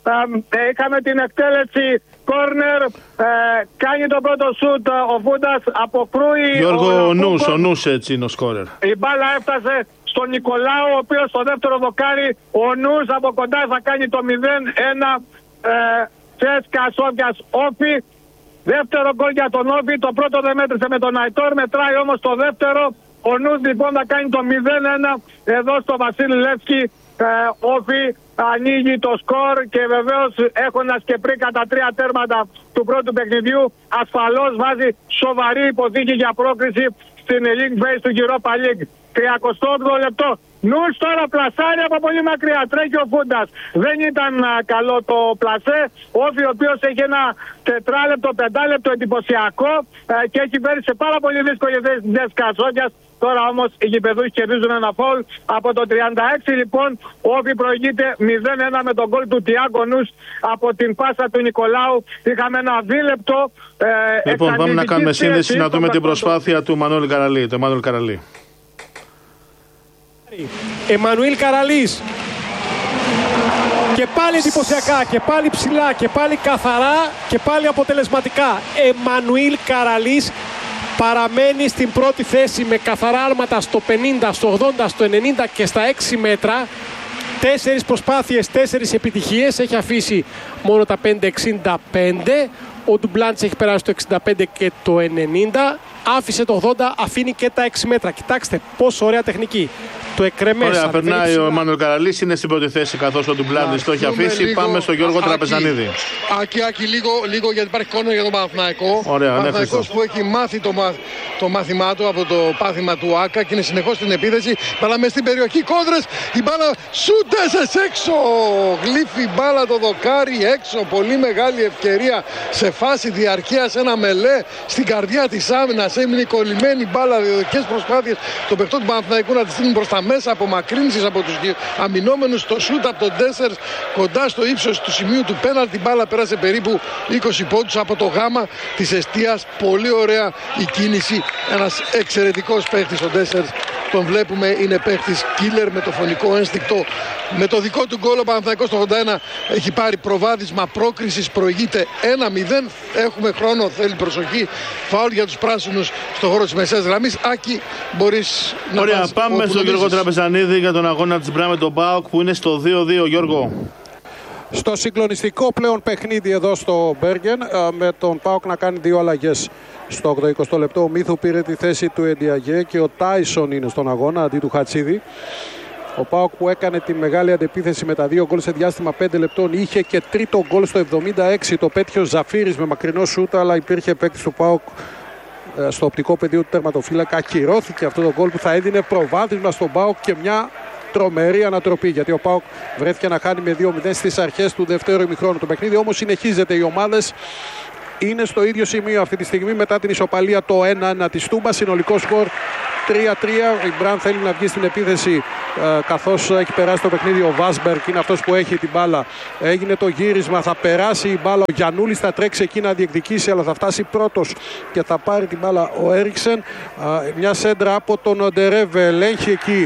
Ε, είχαμε την εκτέλεση κόρνερ, ε, κάνει το πρώτο σούτ ο Φούντας, αποκρούει Γιώργο ο, ο Νους, ο Νους έτσι είναι ο σκόρερ. Η μπάλα έφτασε στον Νικολάου, ο οποίος στο δεύτερο δοκάρι, ο Νους από κοντά θα κάνει το μηδέν ένα. ε, Τσέσκα Σόφιας Όφη. Δεύτερο γκολ για τον Όφη, το πρώτο δεν μέτρησε με τον Αϊτόρ, μετράει όμως το δεύτερο. Ο Νους λοιπόν θα κάνει το μηδέν ένα εδώ στο Βασίλη Λεύσκι. ε, Όφη ανοίγει το σκορ και βεβαίως έχοντας και πριν κατά τρία τέρματα του πρώτου παιχνιδιού, ασφαλώς βάζει σοβαρή υποθήκη για πρόκριση στην League Base του Europa League. τριακοστό όγδοο λεπτό. Νους τώρα πλασάρει από πολύ μακριά. Τρέχει ο Φούντας. Δεν ήταν α, καλό το πλασέ. Όφη ο οποίος έχει ένα τετράλεπτο, πεντάλεπτο εντυπωσιακό α, και έχει φέρει σε πάρα πολύ δύσκολη θέση την Τσέσσεκα Σόφιας. Τώρα όμως οι γηπεδούχοι κερδίζουν ένα φάουλ. Από το τριάντα έξι λοιπόν ο Όφη προηγείται μηδέν ένα με τον γκολ του Τιάγκο Νους από την πάσα του Νικολάου. Είχαμε ένα δίλεπτο. Ε, λοιπόν, πάμε να κάνουμε σύνδεση να δούμε την προσπάθεια του Μανώλη Καραλή. Το Μανώλη Καραλή. Εμμανουήλ Καραλής. Και πάλι εντυπωσιακά, και πάλι ψηλά, και πάλι καθαρά, και πάλι αποτελεσματικά. Εμμανουήλ Καραλής παραμένει στην πρώτη θέση με καθαρά άλματα στο πενήντα, στο ογδόντα, στο ενενήντα και στα έξι μέτρα. Τέσσερις προσπάθειες, τέσσερις επιτυχίες. Έχει αφήσει μόνο τα πέντε εξήντα πέντε. Ο Ντουμπλάντς έχει περάσει το εξήντα πέντε και το ενενήντα. Άφησε το ογδόντα, αφήνει και τα έξι μέτρα. Κοιτάξτε πόσο ωραία τεχνική. Το εκρεμέσα. Ωραία, περνάει ο Εμμανουήλ Καραλής, είναι στην πρώτη θέση καθώς ο Ντουμπλάντης το έχει αφήσει. Λίγο, πάμε στον Γιώργο Άκη, Τραπεζανίδη. Άκη, Άκη, λίγο, λίγο γιατί υπάρχει κόρνερ για τον Παναθηναϊκό. Ωραία, ο Παναθηναϊκός που έχει μάθει το, μάθ, το μάθημά του από το πάθημα του Άκα και είναι συνεχώς στην επίθεση. Μπάλα μες στην περιοχή, κόντρες, η μπάλα σούτες έξω. Γλύφει μπάλα το δοκάρι έξω. Πολύ μεγάλη ευκαιρία σε φάση διαρκείας, ένα μελέ στην καρδιά της άμυνας. Έμεινε κολλημένη μπάλα, διοδικές προσπάθειες των παιχτών του Παναθηναϊκού να τη στείλουν προς τα μέσα, απομακρύνσεις από τους αμυνόμενους. Το σούτ από τον Ντέσσερ κοντά στο ύψος του σημείου του πέναλτι. Μπάλα πέρασε περίπου είκοσι πόντους από το γάμα της εστίας. Πολύ ωραία η κίνηση. Ένας εξαιρετικός παίχτης ο Ντέσσερ. Τον βλέπουμε, είναι παίχτης killer με το φωνικό ένστικτο. Με το δικό του γκολ ο Παναθηναϊκός το ογδόντα ένα έχει πάρει προβάδισμα πρόκρισης, προηγείται ένα μηδέν. Έχουμε χρόνο, θέλει προσοχή. Φάουλ για τους πράσινους στο χώρο της μεσαίας γραμμής. Άκη, μπορείς να Ωραία, πας, πάμε στον Γιώργο Τραπεζανίδη για τον αγώνα της Μπραν με τον ΠΑΟΚ που είναι στο δύο δύο. Γιώργο. Στο συγκλονιστικό πλέον παιχνίδι εδώ στο Μπέργεν, με τον ΠΑΟΚ να κάνει δύο αλλαγές στο ογδοηκοστό λεπτό. Ο Μίθου πήρε τη θέση του Εντιαγέ και ο Τάισον είναι στον αγώνα αντί του Χατσίδη. Ο ΠΑΟΚ που έκανε τη μεγάλη αντεπίθεση με τα δύο γκολ σε διάστημα πέντε λεπτών είχε και τρίτο γκολ στο εβδομήντα έξι. Το πέτυχε ο Ζαφύρης με μακρινό σούτ, αλλά υπήρχε παίκτης του ΠΑΟΚ στο οπτικό πεδίο του τερματοφύλακα. Ακυρώθηκε αυτό το γκολ που θα έδινε προβάδισμα στον ΠΑΟΚ και μια τρομερή ανατροπή, γιατί ο ΠΑΟΚ βρέθηκε να χάνει με δύο μηδέν στις αρχές του δεύτερου ημιχρόνου. Το παιχνίδι όμως συνεχίζεται. Οι ομάδες είναι στο ίδιο σημείο αυτή τη στιγμή μετά την ισοπαλία το ένα ένα της Τούμπα. Συνολικό σκορ τρία τρία. Η Μπραν θέλει να βγει στην επίθεση ε, καθώς έχει περάσει το παιχνίδι ο Βάσμπερκ, είναι αυτός που έχει την μπάλα. Έγινε το γύρισμα, θα περάσει η μπάλα. Ο Γιαννούλης θα τρέξει εκεί να διεκδικήσει, αλλά θα φτάσει πρώτος και θα πάρει την μπάλα ο Έριξεν. Ε, μια σέντρα από τον Ντερέβε, ελέγχει εκεί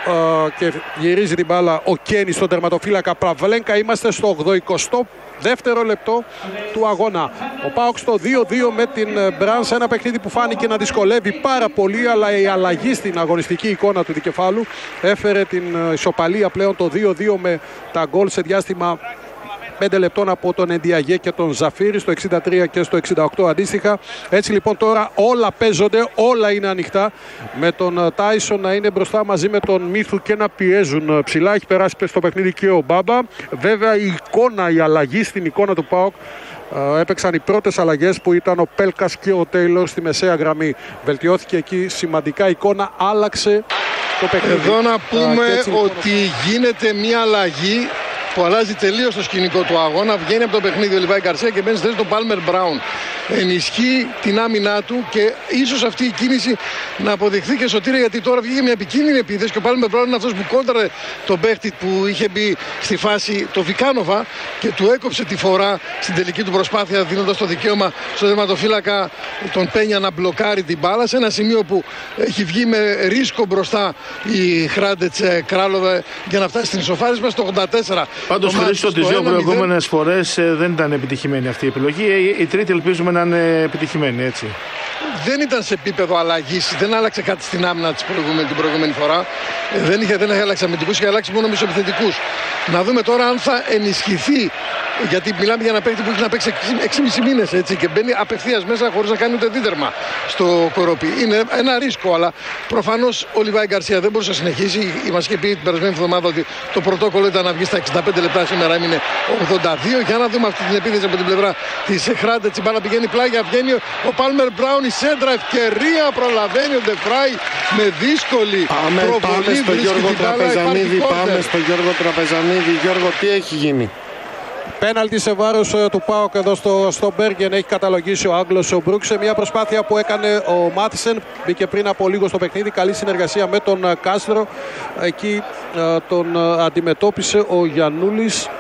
ε, και γυρίζει την μπάλα ο Κένι στον τερματοφύλακα Παβλένκα. Είμαστε στο ογδοηκοστό δεύτερο λεπτό του αγώνα. Ο ΠΑΟΚ στο δύο δύο με την Μπραν, σε ένα παιχνίδι που φάνηκε να δυσκολεύει πάρα πολύ, αλλά η αλλαγή στην αγωνιστική εικόνα του δικεφάλου έφερε την ισοπαλία πλέον, το δύο δύο με τα γκολ σε διάστημα πέντε λεπτών από τον Εντιαγέ και τον Ζαφύρη στο εξήντα τρία και στο εξήντα οκτώ αντίστοιχα. Έτσι λοιπόν τώρα όλα παίζονται, όλα είναι ανοιχτά, με τον Τάισον να είναι μπροστά μαζί με τον Μίθου και να πιέζουν ψηλά. Έχει περάσει στο παιχνίδι και ο Μπάμπα. Βέβαια η εικόνα, η αλλαγή στην εικόνα του ΠΑΟΚ, έπαιξαν οι πρώτες αλλαγές που ήταν ο Πέλκας και ο Τέιλορ στη μεσαία γραμμή. Βελτιώθηκε εκεί σημαντικά η εικόνα, άλλαξε το παιχνίδι. Εδώ να πούμε λοιπόν ότι γίνεται μια αλλαγή που αλλάζει τελείως το σκηνικό του αγώνα. Βγαίνει από το παιχνίδι ο Λιβάη Γκαρσία και μπαίνει στη θέση του Πάλμερ Μπράουν. Ενισχύει την άμυνά του και ίσως αυτή η κίνηση να αποδειχθεί και σωτήρια, γιατί τώρα βγήκε μια επικίνδυνη επίθεση και ο Πάλμερ Μπράουν είναι αυτός που κόντραρε τον παίχτη που είχε μπει στη φάση, το Βικάνοβα, και του έκοψε τη φορά στην τελική του προσπάθεια, δίνοντας το δικαίωμα στο τερματοφύλακα τον Πένια να μπλοκάρει την μπάλα σε ένα σημείο που έχει βγει με ρίσκο μπροστά η Χράντετς Κράλοβε για να φτάσει στην ισοφάρισμα στο ογδόντα τέσσερα. Πάντως χρήστο τις δύο προηγούμενες φορές ε, δεν ήταν επιτυχημένη αυτή η επιλογή. Η, η τρίτη ελπίζουμε να είναι επιτυχημένη, έτσι. Δεν ήταν σε επίπεδο αλλαγής, δεν άλλαξε κάτι στην άμυνα της προηγούμενη, την προηγούμενη φορά. Δεν είχε, δεν είχε αλλάξει αμυντικούς, είχε αλλάξει μόνο μισοεπιθετικούς. Να δούμε τώρα αν θα ενισχυθεί, γιατί μιλάμε για ένα παίκτη που έχει να παίξει έξι και μισό μήνες, έτσι, και μπαίνει απευθείας μέσα χωρίς να κάνει ούτε δίδερμα στο κορόπι. Είναι ένα ρίσκο, αλλά προφανώς ο Λιβάη Γκαρσία δεν μπορούσε να συνεχίσει. Μας είχε πει την περασμένη εβδομάδα ότι το πρωτόκολλο ήταν να βγει στα εξήντα πέντε λεπτά, σήμερα έμεινε ογδόντα δύο. Για να δούμε αυτή την επίθεση από την πλευρά της Χράντετς. Η μπάλα πηγαίνει πλάγια, βγαίνει ο Πάλμερ Μπράουν, η σέντρα, ευκαιρία, προλαβαίνει ο Ντεφράι με δύσκολη πάμε, προβολή. Πάμε στο Γιώργο Τραπεζανίδη, πάμε στο Γιώργο Τραπεζανίδη. Γιώργο, τι έχει γίνει? Πέναλτι σε βάρος του ΠΑΟΚ εδώ στο, στο Μπέργεν, έχει καταλογίσει ο Άγγλος ο Μπρούκ σε μια προσπάθεια που έκανε ο Μάθισεν. Μπήκε πριν από λίγο στο παιχνίδι, καλή συνεργασία με τον Κάστρο. Εκεί τον αντιμετώπισε ο Γιαννούλης.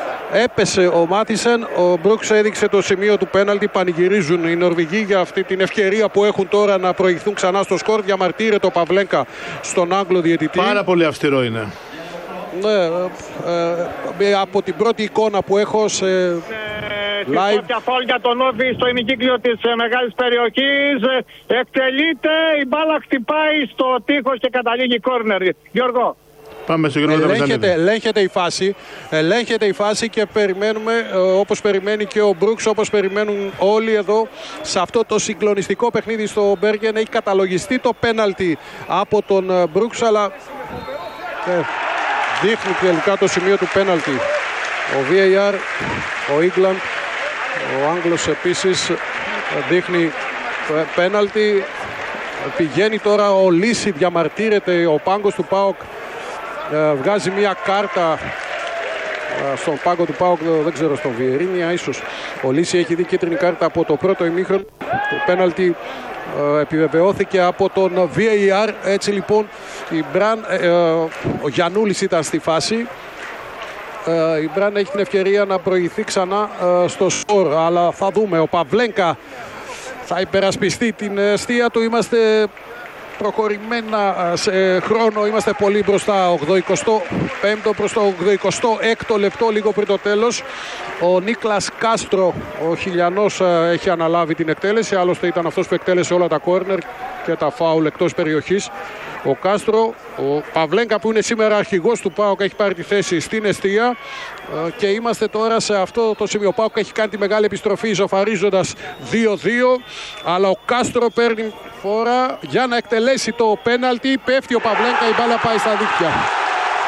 Έπεσε ο Μάθισεν, ο Μπρούξ έδειξε το σημείο του πέναλτι. Πανηγυρίζουν οι Νορβηγοί για αυτή την ευκαιρία που έχουν τώρα να προηγηθούν ξανά στο σκορ. Διαμαρτύρεται ο Παβλένκα στον Άγγλο διαιτητή. Πάρα πολύ αυστηρό είναι. Ναι, ε, ε, από την πρώτη εικόνα που έχω σε live. Στην φάουλ για τον Όβι στο ημικύκλιο της ε, μεγάλης περιοχής. Ε, εκτελείται, η μπάλα χτυπάει στο τείχος και καταλήγει κόρνερ. Γιώργο. Πάμε στο Γιώργο ελέγχεται, ελέγχεται η φάση, ελέγχεται η φάση και περιμένουμε, ε, όπως περιμένει και ο Μπρούξ, όπως περιμένουν όλοι εδώ σε αυτό το συγκλονιστικό παιχνίδι στο Μπέργεν. Έχει καταλογιστεί το πέναλτι από τον ε, Μπρούξ, αλλά ε, δείχνει τελικά το σημείο του πέναλτι ο βι έι αρ, ο Ίγκλαντ, ο Άγγλος επίσης δείχνει πέναλτι. Πηγαίνει τώρα ο Λύση, διαμαρτύρεται ο πάγκος του ΠΑΟΚ, βγάζει μια κάρτα στον πάγκο του ΠΑΟΚ, δεν ξέρω, στον Βιερίνια ίσως. Ο Λύση έχει δει κίτρινη κάρτα από το πρώτο ημίχρονο. Το πέναλτι επιβεβαιώθηκε από τον βι έι αρ. Έτσι λοιπόν η Μπραν, ε, ο Γιαννούλης ήταν στη φάση. Ε, η Μπραν έχει την ευκαιρία να προηγηθεί ξανά ε, στο σκορ, αλλά θα δούμε. Ο Παβλένκα θα υπερασπιστεί την αιστεία του. Είμαστε προχωρημένα σε χρόνο, είμαστε πολύ μπροστά. ογδοηκοστό πέμπτο προς το ογδοηκοστό έκτο λεπτό, λίγο πριν το τέλος. Ο Νίκλας Κάστρο, ο Χιλιανός, έχει αναλάβει την εκτέλεση. Άλλωστε ήταν αυτός που εκτέλεσε όλα τα κόρνερ και τα φάουλ εκτός περιοχής. Ο Κάστρο, ο Παβλένκα που είναι σήμερα αρχηγός του ΠΑΟΚ, έχει πάρει τη θέση στην εστία και είμαστε τώρα σε αυτό το σημείο. Ο ΠΑΟΚ έχει κάνει τη μεγάλη επιστροφή ισοφαρίζοντας δύο δύο, αλλά ο Κάστρο παίρνει φορά για να εκτελέσει το πέναλτι. Πέφτει ο Παβλένκα, η μπάλα πάει στα δίκτυα.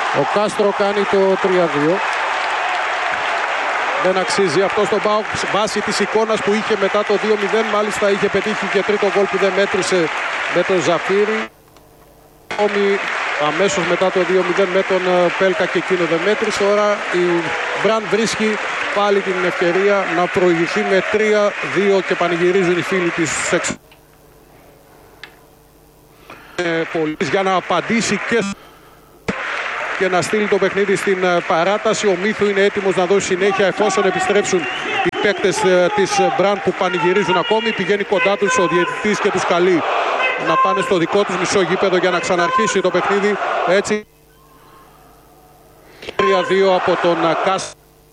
Ο Κάστρο κάνει το τρία δύο. Δεν αξίζει αυτό στον ΠΑΟΚ βάσει της εικόνας που είχε μετά το δύο μηδέν. Μάλιστα είχε πετύχει και τρίτο γκολ που δεν μέτρησε με τον Ζαφύρι. Ακόμη αμέσως μετά το δύο μηδέν με τον Πέλκα και εκείνο δεν μέτρησε. Τώρα η Μπραν βρίσκει πάλι την ευκαιρία να προηγηθεί με τρία δύο και πανηγυρίζουν οι φίλοι της Σεξ. Για να απαντήσει και και να στείλει το παιχνίδι στην παράταση. Ο Μίθου είναι έτοιμος να δώσει συνέχεια εφόσον επιστρέψουν οι παίκτες της Μπραν που πανηγυρίζουν ακόμη. Πηγαίνει κοντά τους ο διαιτητής και τους καλεί να πάνε στο δικό τους μισό γήπεδο για να ξαναρχίσει το παιχνίδι. Έτσι τρία δύο από τον Κάσ.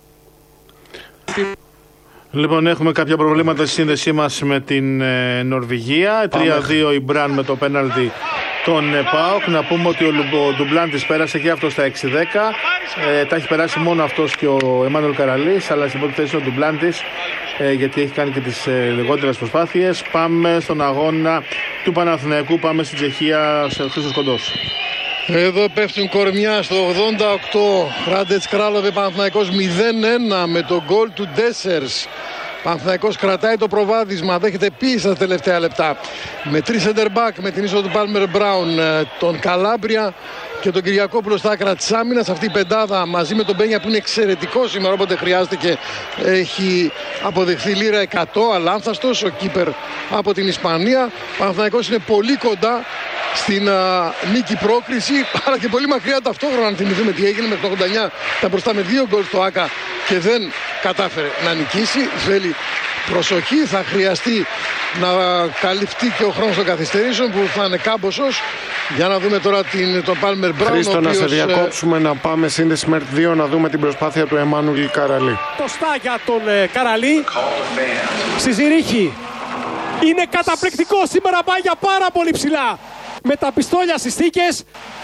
Λοιπόν, έχουμε κάποια προβλήματα στη σύνδεσή μας με την ε, Νορβηγία. τρία δύο η Μπραν με το πέναλτι τον ε, ΠΑΟΚ. Να πούμε ότι ο, ο Ντουμπλάντης πέρασε και αυτό στα έξι δέκα. Ε, τα έχει περάσει μόνο αυτός και ο Εμμάνουελ Καραλής, αλλά στην πρώτη θέση ο Ντουμπλάντης, ε, γιατί έχει κάνει και τις ε, λιγότερες προσπάθειες. Πάμε στον αγώνα του Παναθηναϊκού, πάμε στην Τσεχία, σε Χρήστος Κοντός. Εδώ πέφτουν κορμιά στο ογδόντα οκτώ. Ράντετς Κράλοβε, Παναθηναϊκός μηδέν ένα με το γκολ του Ντέσσερς. Παναθηναϊκός κρατάει το προβάδισμα, δέχεται πίεση στα τελευταία λεπτά. Με τρεις center back, με την είσοδο του Πάλμερ Μπράουν, τον Καλάμπρια και τον Κυριακόπουλο στα άκρα της άμυνας. Αυτή η πεντάδα μαζί με τον Μπένια που είναι εξαιρετικό σήμερα, όποτε χρειάστηκε έχει αποδεχθεί λίρα εκατό, αλάνθαστος, ο κύπερ από την Ισπανία. Παναθηναϊκός είναι πολύ κοντά στην α, νίκη πρόκριση, αλλά και πολύ μακριά ταυτόχρονα. Αν θυμηθούμε τι έγινε με το ογδόντα εννιά, τα μπροστά με δύο γκολ στο ΆΚΑ και δεν κατάφερε να νικήσει. Θέλει προσοχή, θα χρειαστεί να καλυφθεί και ο χρόνος των καθυστερήσεων που θα είναι κάμποσος. Για να δούμε τώρα την, τον Πάλμερ Μπράουν. Χρήστο, να σε διακόψουμε, ε... να πάμε σύνδεση με δύο, να δούμε την προσπάθεια του Εμμάνουελ Καραλή. Το στά για τον ε, Καραλή στη Ζηρίχη. Είναι καταπληκτικό σήμερα, πάει για πάρα πολύ ψηλά. Με τα πιστόλια στις θήκες,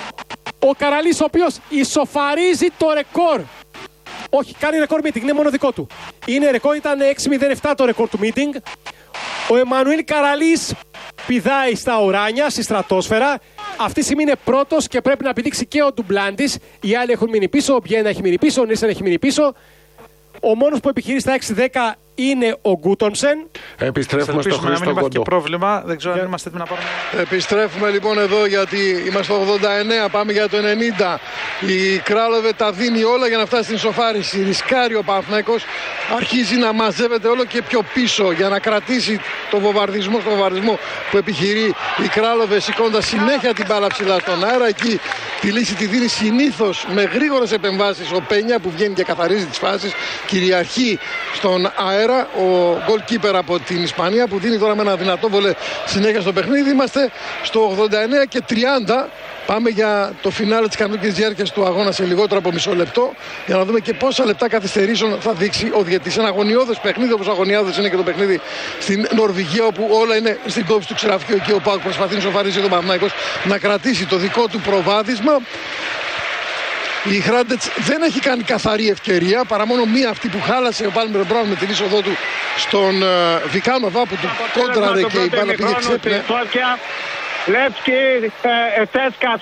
ο Καραλής ο οποίος ισοφαρίζει το ρεκόρ. Όχι, κάνει ρεκόρ meeting, είναι μόνο δικό του. Είναι ρεκόρ, ήταν έξι μηδέν επτά το ρεκόρ του meeting. Ο Εμμανουήλ Καραλής πηδάει στα ουράνια, στη στρατόσφαιρα. Αυτή τη στιγμή είναι πρώτος και πρέπει να πηδήξει και ο Ντουμπλάντης. Οι άλλοι έχουν μείνει πίσω, ο Μπιένα έχει μείνει πίσω, ο Νίλσεν έχει μείνει πίσω. Ο μόνος που επιχειρεί στα έξι δέκα είναι ο Γκούτονσεν. Επιστρέφουμε στο Χρήστο Κοντό. Υπάρχει πρόβλημα, δεν ξέρω αν είμαστε έτοιμοι να πάρουμε. Επιστρέφουμε λοιπόν εδώ, γιατί είμαστε στο ογδόντα εννέα, πάμε για το ενενήντα. Η Κράλοβε τα δίνει όλα για να φτάσει στην ισοφάριση. Ρισκάρει ο Παναθηναϊκός, αρχίζει να μαζεύεται όλο και πιο πίσω για να κρατήσει το βομβαρδισμό στο βομβαρδισμό που επιχειρεί η Κράλοβε, σηκώντας συνέχεια την μπάλα ψηλά στον αέρα. Εκεί τη λύση τη δίνει συνήθως με γρήγορες επεμβάσεις ο Πένια που βγαίνει και καθαρίζει τις φάσεις. Κυριαρχεί στον αέρα ο goalkeeper από την Ισπανία που δίνει τώρα με ένα δυνατό βολέ συνέχεια στο παιχνίδι. Είμαστε στο ογδόντα εννέα και τριάντα. Πάμε για το φινάλε της κανονικής διάρκειας του αγώνα σε λιγότερο από μισό λεπτό, για να δούμε και πόσα λεπτά καθυστερήσεων θα δείξει ο διαιτητής. Ένα αγωνιώδες παιχνίδι, όπως αγωνιώδες είναι και το παιχνίδι στην Νορβηγία, όπου όλα είναι στην κόψη του ξεραφιού. Εκεί ο ΠΑΟΚ προσπαθεί να σοφαρίσει τον Παναθηναϊκός να κρατήσει το δικό του προβάδισμα. Η Χράντετς δεν έχει κάνει καθαρή ευκαιρία, παρά μόνο μία αυτή που χάλασε ο Πάλμερ Μπράουν με την είσοδό του στον uh, Βικάνοβα που του κόντραρε και η μπάλα πήγε ξέπνε. Λεύσκι, Τέσκα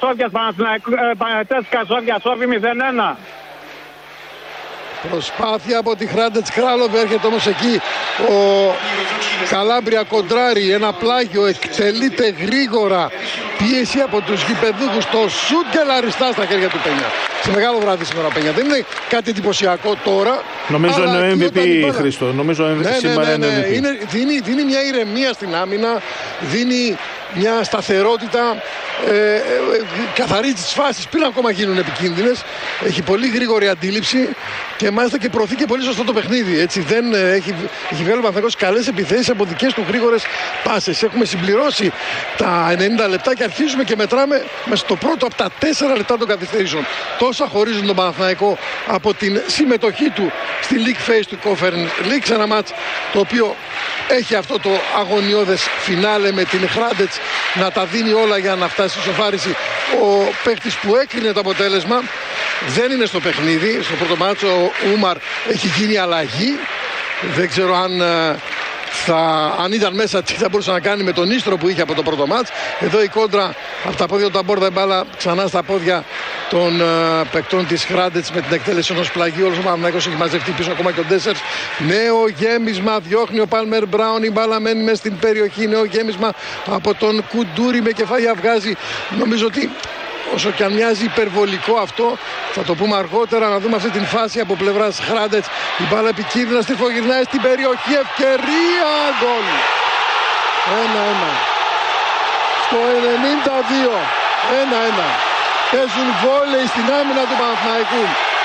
Σόφια Σόφι μηδέν ένα. Προσπάθεια από τη Χράντετς Κράλοβε, έρχεται όμως εκεί ο Καλάμπρια κοντράρει, ένα πλάγιο, εκτελείται γρήγορα, πίεση από τους γηπεδούχους, το σουτ και λαριστά στα χέρια του Πένια. Σε μεγάλο βράδυ σήμερα ο Πένια, δεν είναι κάτι εντυπωσιακό τώρα. Νομίζω είναι ο εμ βι πι, Χρήστο, νομίζω ναι, ναι, σήμερα ναι, ναι, είναι, είναι δίνει, δίνει μια ηρεμία στην άμυνα, δίνει μια σταθερότητα, ε, ε, ε, καθαρίζει τις φάσεις πριν ακόμα γίνουν επικίνδυνες, έχει πολύ γρήγορη αντίληψη και μάλιστα και προωθεί και πολύ σωστό το παιχνίδι. Έτσι, δεν, ε, έχει, έχει βγάλει ο Παναθηναϊκός καλές επιθέσεις από δικές του γρήγορες πάσες. Έχουμε συμπληρώσει τα ενενήντα λεπτά και αρχίζουμε και μετράμε μέσα στο πρώτο από τα τέσσερα λεπτά των καθυστερήσεων. Τόσα χωρίζουν τον Παναθηναϊκό από την συμμετοχή του στη League Phase του Conference League, σε ένα μάτς το οποίο έχει αυτό το αγωνιώδες φινάλε με την Χράντετς να τα δίνει όλα για να φτάσει στη σοφάριση. Ο παίκτης που έκρινε το αποτέλεσμα δεν είναι στο παιχνίδι. Στο πρώτο μάτσο ο Ούμαρ έχει γίνει αλλαγή. Δεν ξέρω αν θα, αν ήταν μέσα, τι θα μπορούσε να κάνει με τον ίστρο που είχε από το πρώτο μάτς. Εδώ η κόντρα από τα πόδια του Ταμπόρδα, η μπάλα ξανά στα πόδια των uh, παικτών της Χράντετς με την εκτέλεση ενός πλαγίου. Όλος ο Παναθηναϊκός έχει μαζευτεί πίσω, ακόμα και ο Ντέσσερς. Νέο γέμισμα, διώχνει ο Πάλμερ Μπράουν, η μπάλα μένει μέσα στην περιοχή. Νέο γέμισμα από τον Κουντούρη με κεφάλια βγάζει. Νομίζω ότι όσο και αν μοιάζει υπερβολικό αυτό, θα το πούμε αργότερα, να δούμε αυτή την φάση από πλευράς Χράντετς. Η μπάλα επικίνδυνα, στριφογυρνάει στην περιοχή, ευκαιρία, γκολ. ένα-ένα. Στο ενενήντα δύο, ένα-ένα. Παίζουν βόλεϊ στην άμυνα του Παναθηναϊκού.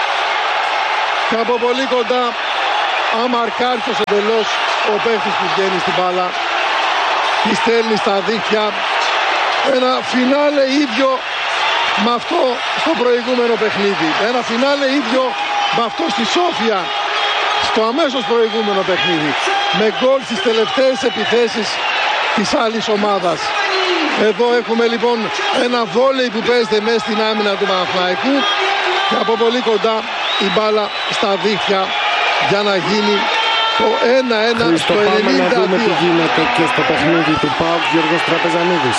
Και από πολύ κοντά, αμαρκάριστος εντελώς ο παίχτης που βγαίνει στην μπάλα. Τη στέλνει στα δίχτυα. Ένα φινάλε ίδιο με αυτό στο προηγούμενο παιχνίδι. Ένα φινάλε ίδιο με αυτό στη Σόφια στο αμέσως προηγούμενο παιχνίδι. Με γκολ στις τελευταίες επιθέσεις της άλλης ομάδας. Εδώ έχουμε λοιπόν ένα βόλεϊ που παίζεται μέσα στην άμυνα του Παναθηναϊκού και από πολύ κοντά η μπάλα στα δίχτυα για να γίνει το ένα-ένα στο ενενήντα δύο. Να δούμε τι γίνεται και στο παιχνίδι του ΠΑΟΚ, Γιώργος Τραπεζανίδης.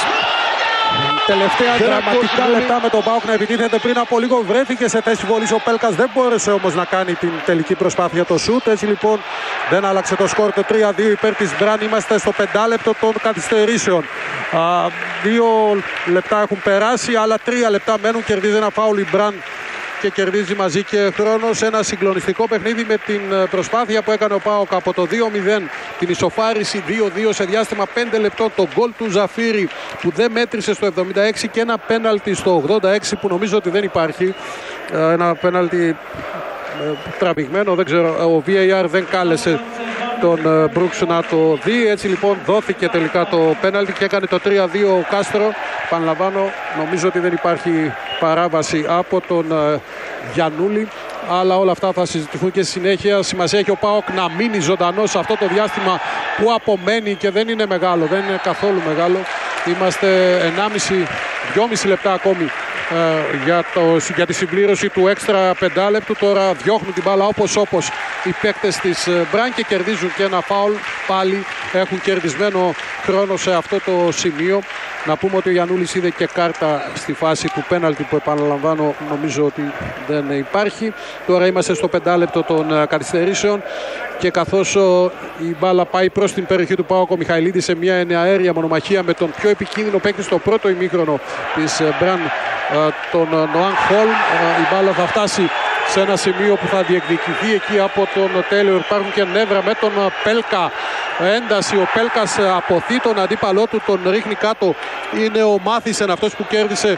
Τελευταία δραματικά λεπτά με τον ΠΑΟΚ να επιτίθεται. Πριν από λίγο βρέθηκε σε θέση βολής ο Πέλκας, δεν μπόρεσε όμως να κάνει την τελική προσπάθεια το σουτ. Έτσι λοιπόν δεν άλλαξε το σκορ, το τρία δύο υπέρ της Μπραν. Είμαστε στο πεντάλεπτο των καθυστερήσεων. Α, δύο λεπτά έχουν περάσει, άλλα τρία λεπτά μένουν. Κερδίζει ένα φάουλ η Μπραν και κερδίζει μαζί και χρόνο σε ένα συγκλονιστικό παιχνίδι με την προσπάθεια που έκανε ο ΠΑΟΚ από το δύο μηδέν, την ισοφάριση δύο δύο σε διάστημα πέντε λεπτών, το γκολ του Ζαφύρη που δεν μέτρησε στο εβδομήντα έξι και ένα πέναλτι στο ογδόντα έξι που νομίζω ότι δεν υπάρχει, ένα πέναλτι τραβηγμένο, δεν ξέρω, ο βι έι αρ δεν κάλεσε τον Μπρούξ να το δει. Έτσι λοιπόν δόθηκε τελικά το πέναλτι και έκανε το τρία δύο ο Κάστρο. Παναλαμβάνω, νομίζω ότι δεν υπάρχει παράβαση από τον uh, Γιαννούλη, αλλά όλα αυτά θα συζητηθούν και στη συνέχεια. Σημασία έχει ο ΠΑΟΚ να μείνει ζωντανός σε αυτό το διάστημα που απομένει και δεν είναι μεγάλο, δεν είναι καθόλου μεγάλο. Είμαστε ενάμιση δυόμιση λεπτά ακόμη Uh, για, το, για τη συμπλήρωση του έξτρα πεντάλεπτου. Τώρα διώχνουν την μπάλα όπως όπως οι παίκτες της uh, Μπραν και κερδίζουν και ένα φάουλ. Πάλι έχουν κερδισμένο χρόνο σε αυτό το σημείο. Να πούμε ότι ο Γιαννούλης είδε και κάρτα στη φάση του πέναλτι που, επαναλαμβάνω, νομίζω ότι δεν υπάρχει. Τώρα είμαστε στο πεντάλεπτο των uh, καθυστερήσεων και καθώς uh, η μπάλα πάει προς την περιοχή του ΠΑΟΚ, ο Μιχαηλίδης σε μια εναέρια μονομαχία με τον πιο επικίνδυνο παίκτη στο πρώτο ημίχρονο της uh, Μπραν, τον Νοάν Χολμ. Η μπάλα θα φτάσει σε ένα σημείο που θα διεκδικηθεί εκεί από τον Τέιλορ. Υπάρχουν και νεύρα με τον Πέλκα. Ένταση, ο Πέλκας αποθεί τον αντίπαλό του, τον ρίχνει κάτω. Είναι ο Μάθησεν αυτός που κέρδισε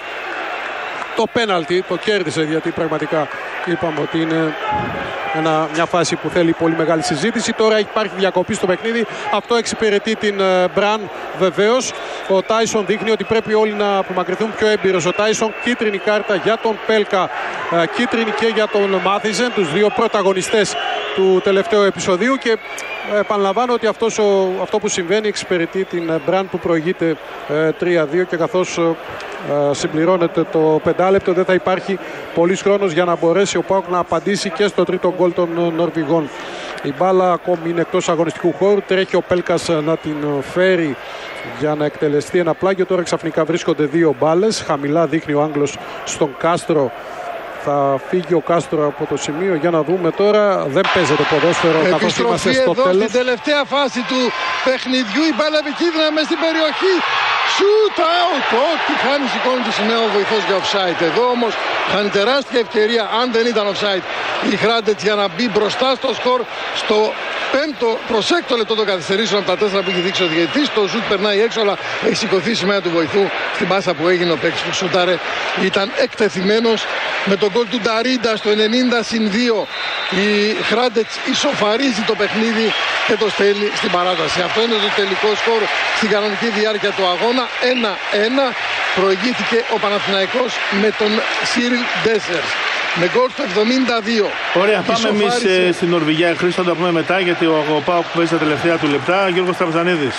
το πέναλτι. Το κέρδισε γιατί πραγματικά είπαμε ότι είναι ένα, μια φάση που θέλει πολύ μεγάλη συζήτηση. Τώρα υπάρχει διακοπή στο παιχνίδι. Αυτό εξυπηρετεί την Μπραν βεβαίως. Ο Τάισον δείχνει ότι πρέπει όλοι να απομακρυνθούν πιο έμπειρος. Ο Τάισον, κίτρινη κάρτα για τον Πέλκα, κίτρινη και για τον Μάθιζεν, τους δύο πρωταγωνιστές του τελευταίου επεισοδίου. Και επαναλαμβάνω ότι αυτός ο, αυτό που συμβαίνει εξυπηρετεί την Μπραν που προηγείται τρία δύο και καθώς συμπληρώνεται το πεντάλεπτο δεν θα υπάρχει πολύς χρόνος για να μπορέσει ο ΠΑΟΚ να απαντήσει και στο τρίτο γκολ των Νορβηγών. Η μπάλα ακόμη είναι εκτός αγωνιστικού χώρου, τρέχει ο Πέλκας να την φέρει για να εκτελεστεί ένα πλάγιο. Τώρα ξαφνικά βρίσκονται δύο μπάλες, χαμηλά δείχνει ο Άγγλος στον Κάστρο. Θα φύγει ο Κάστρο από το σημείο για να δούμε τώρα. Δεν παίζεται ποδόσφαιρο καθώς είμαστε στο εδώ τέλος. Στην τελευταία φάση του παιχνιδιού η μπάλα επικίνδυνα μες στην περιοχή. Shoot out! Ό,τι χάνει σηκώνει τη σημαία ο βοηθός για offside. Εδώ όμως χάνει τεράστια ευκαιρία, αν δεν ήταν offside, η Χράντετς για να μπει μπροστά στο σκορ στο πέμπτο προς έκτο λεπτό των καθυστερήσεων από τα τέσσερα που έχει δείξει ο διαιτητής. Το σουτ περνάει έξω, αλλά έχει σηκωθεί η σημαία του βοηθού στην πάσα που έγινε. Ο παίκτης που σουτάρε ήταν εκτεθειμένος με τον γκολ του Νταρίντα στο ενενήντα συν δύο. Η Χράντετς ισοφαρίζει το παιχνίδι και το στέλνει στην παράταση. Αυτό είναι το τελικό σκορ στην κανονική διάρκεια του αγώνα. ένα ένα. Προηγήθηκε ο Παναθηναϊκός με τον Σίριλ Ντέσσερς με γκολ στο εβδομήντα δύο. Ωραία, πάμε εμείς ε, στην Νορβηγία. Χρήστο, θα τα πούμε μετά γιατί ο, ο ΠΑΟΚ παίζει τα τελευταία του λεπτά. Γιώργος Τραπεζανίδης.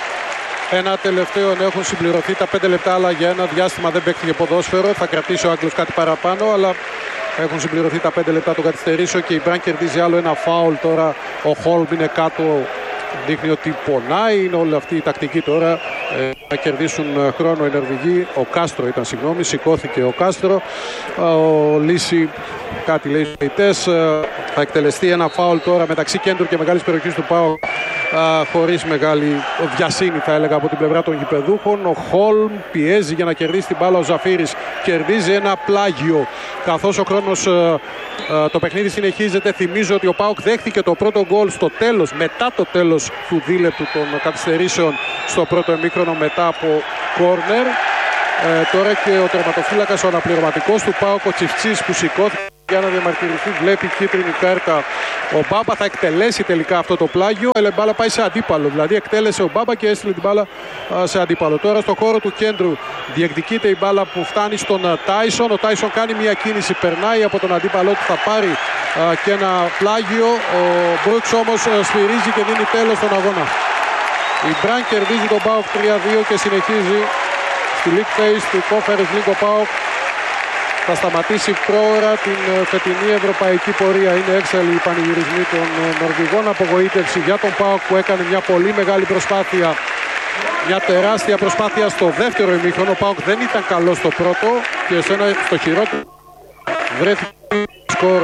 Ένα τελευταίο, έχουν συμπληρωθεί τα πέντε λεπτά, αλλά για ένα διάστημα δεν παίχτηκε ποδόσφαιρο. Θα κρατήσει ο Άγγλος κάτι παραπάνω, αλλά έχουν συμπληρωθεί τα πέντε λεπτά των καθυστερήσεων και η Μπραν κερδίζει άλλο ένα φάουλ. Τώρα ο Χόλμ είναι κάτω δείχνει ότι πονάει. Είναι όλη αυτή η τακτική τώρα ε, να κερδίσουν χρόνο οι Νορβηγοί. Ο Κάστρο ήταν, συγγνώμη, σηκώθηκε ο Κάστρο. Ο Λύση κάτι λέει στους ποιητές. Θα εκτελεστεί ένα φάουλ τώρα μεταξύ κέντρου και μεγάλης περιοχής του ΠΑΟΚ, χωρίς μεγάλη βιασύνη θα έλεγα από την πλευρά των γηπεδούχων. Ο Χόλμ πιέζει για να κερδίσει την μπάλα. Ο Ζαφύρης κερδίζει ένα πλάγιο. Καθώς ο χρόνος ε, ε, το παιχνίδι συνεχίζεται, θυμίζω ότι ο ΠΑΟΚ δέχτηκε το πρώτο γκολ στο τέλος, μετά το τέλος του δίλεπτου των καθυστερήσεων στο πρώτο ημίχρονο μετά από κόρνερ. Ε, τώρα και ο τερματοφύλακας, ο αναπληρωματικός του ΠΑΟΚ, ο Τσιφτσής, που σηκώθηκε για να διαμαρτυρηθεί, βλέπει κίτρινη κάρτα. Ο Μπάμπα θα εκτελέσει τελικά αυτό το πλάγιο. Η μπάλα πάει σε αντίπαλο. Δηλαδή εκτέλεσε ο Μπάμπα και έστειλε την μπάλα σε αντίπαλο. Τώρα στο χώρο του κέντρου διεκδικείται η μπάλα που φτάνει στον Τάισον. Ο Τάισον κάνει μια κίνηση, περνάει από τον αντίπαλό του, θα πάρει α, και ένα πλάγιο. Ο Μπρούξ όμως σφυρίζει και δίνει τέλος στον αγώνα. Η Μπραν κερδίζει τον ΠΑΟΚ τρία δύο και συνεχίζει στη League Phase του Conference League. Ο ΠΑΟΚ θα σταματήσει πρόωρα την φετινή ευρωπαϊκή πορεία. Είναι έξαλλοι οι πανηγυρισμοί των Νορβηγών. Απογοήτευση για τον ΠΑΟΚ που έκανε μια πολύ μεγάλη προσπάθεια. Μια τεράστια προσπάθεια στο δεύτερο ημίχρονο. Ο ΠΑΟΚ δεν ήταν καλό στο πρώτο και σε ένα, στο χειρότερο βρέθηκε σκορ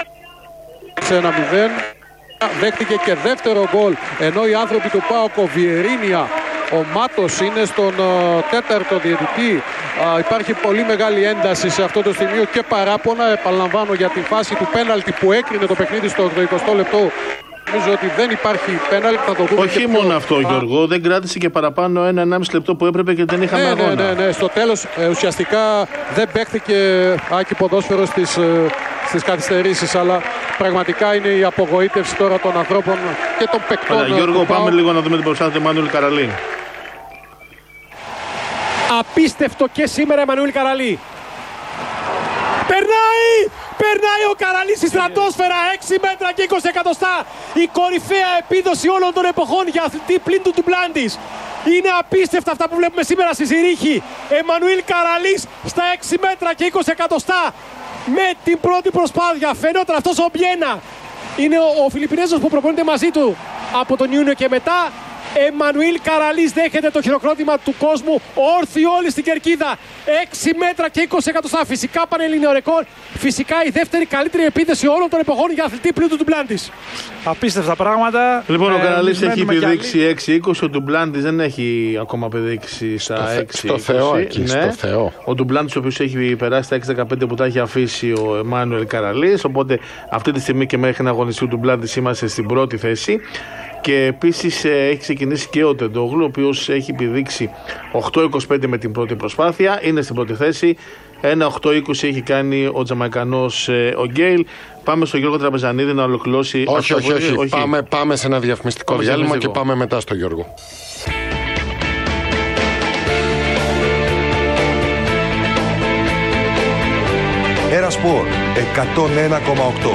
σε ένα μηδέν. Δέχτηκε και δεύτερο γκολ, ενώ οι άνθρωποι του ΠΑΟΚ, ο Βιερίνια, ο Μάτος είναι στον uh, τέταρτο διαιτητή. Uh, υπάρχει πολύ μεγάλη ένταση σε αυτό το σημείο και παράπονα. Επαναλαμβάνω για τη φάση του πέναλτι που έκρινε το παιχνίδι στο ογδοηκοστό λεπτό. Νομίζω ότι δεν υπάρχει πέναλτι. Θα το δούμε. Όχι και μόνο πιο... αυτό, Γιώργο. Δεν κράτησε και παραπάνω ένα ενάμιση λεπτό που έπρεπε και δεν είχαμε ναι, αγώνα. Ναι, ναι, ναι. Στο τέλος ε, ουσιαστικά δεν παίχθηκε άκη ποδόσφαιρο στις, ε, στις καθυστερήσεις. Αλλά πραγματικά είναι η απογοήτευση τώρα των ανθρώπων και των παικτών. Άρα, Γιώργο, πάμε λίγο να δούμε την προσπάθεια του Εμμανουήλ Καραλή. Απίστευτο και σήμερα Εμμανουήλ Καραλή. Περνάει! Περνάει ο Καραλής στη στρατόσφαιρα, έξι μέτρα και είκοσι εκατοστά. Η κορυφαία επίδοση όλων των εποχών για αθλητή πλην του Ντουμπλάντης. Είναι απίστευτα αυτά που βλέπουμε σήμερα στη Ζηρίχη. Εμμανουήλ Καραλής στα έξι μέτρα και είκοσι εκατοστά. Με την πρώτη προσπάθεια φαινόταν αυτός ο Μπιένα. Είναι ο, ο Φιλιππινέζος που προπονείται μαζί του από τον Ιούνιο και μετά. Εμμανουήλ Καραλής δέχεται το χειροκρότημα του κόσμου, όρθιοι όλοι στην κερκίδα. έξι μέτρα και είκοσι εκατοστά. Φυσικά πανελλήνιο ρεκόρ. Φυσικά η δεύτερη καλύτερη επίθεση όλων των εποχών για αθλητή πλην του Ντουμπλάντης. Απίστευτα πράγματα. Λοιπόν, ο Καραλής ε, έχει επιδείξει έξι είκοσι. Ο Ντουμπλάντης δεν έχει ακόμα επιδείξει στα έξι είκοσι. Στο Θεό, εκεί, ναι. Στο Θεό. Ο Ντουμπλάντης, ο οποίος έχει περάσει τα έξι δεκαπέντε που τα έχει αφήσει ο Εμμανουήλ Καραλής. Οπότε αυτή τη στιγμή και μέχρι να αγωνιστεί ο Ντουμπλάντης είμαστε στην πρώτη θέση. Και επίσης έχει ξεκινήσει και ο Τεντόγλου, ο οποίος έχει επιδείξει οκτώ είκοσι πέντε με την πρώτη προσπάθεια, είναι στην πρώτη θέση. Ένα οκτώ είκοσι έχει κάνει ο Τζαμαϊκανός ο Γκέιλ. Πάμε στον Γιώργο Τραπεζανίδη να ολοκληρώσει. Όχι, όχι, όχι. όχι. Πάμε, πάμε σε ένα διαφημιστικό πάμε διάλειμμα και πάμε μετά στο Γιώργο. Έρα Σπορ εκατόν ένα κόμμα οκτώ.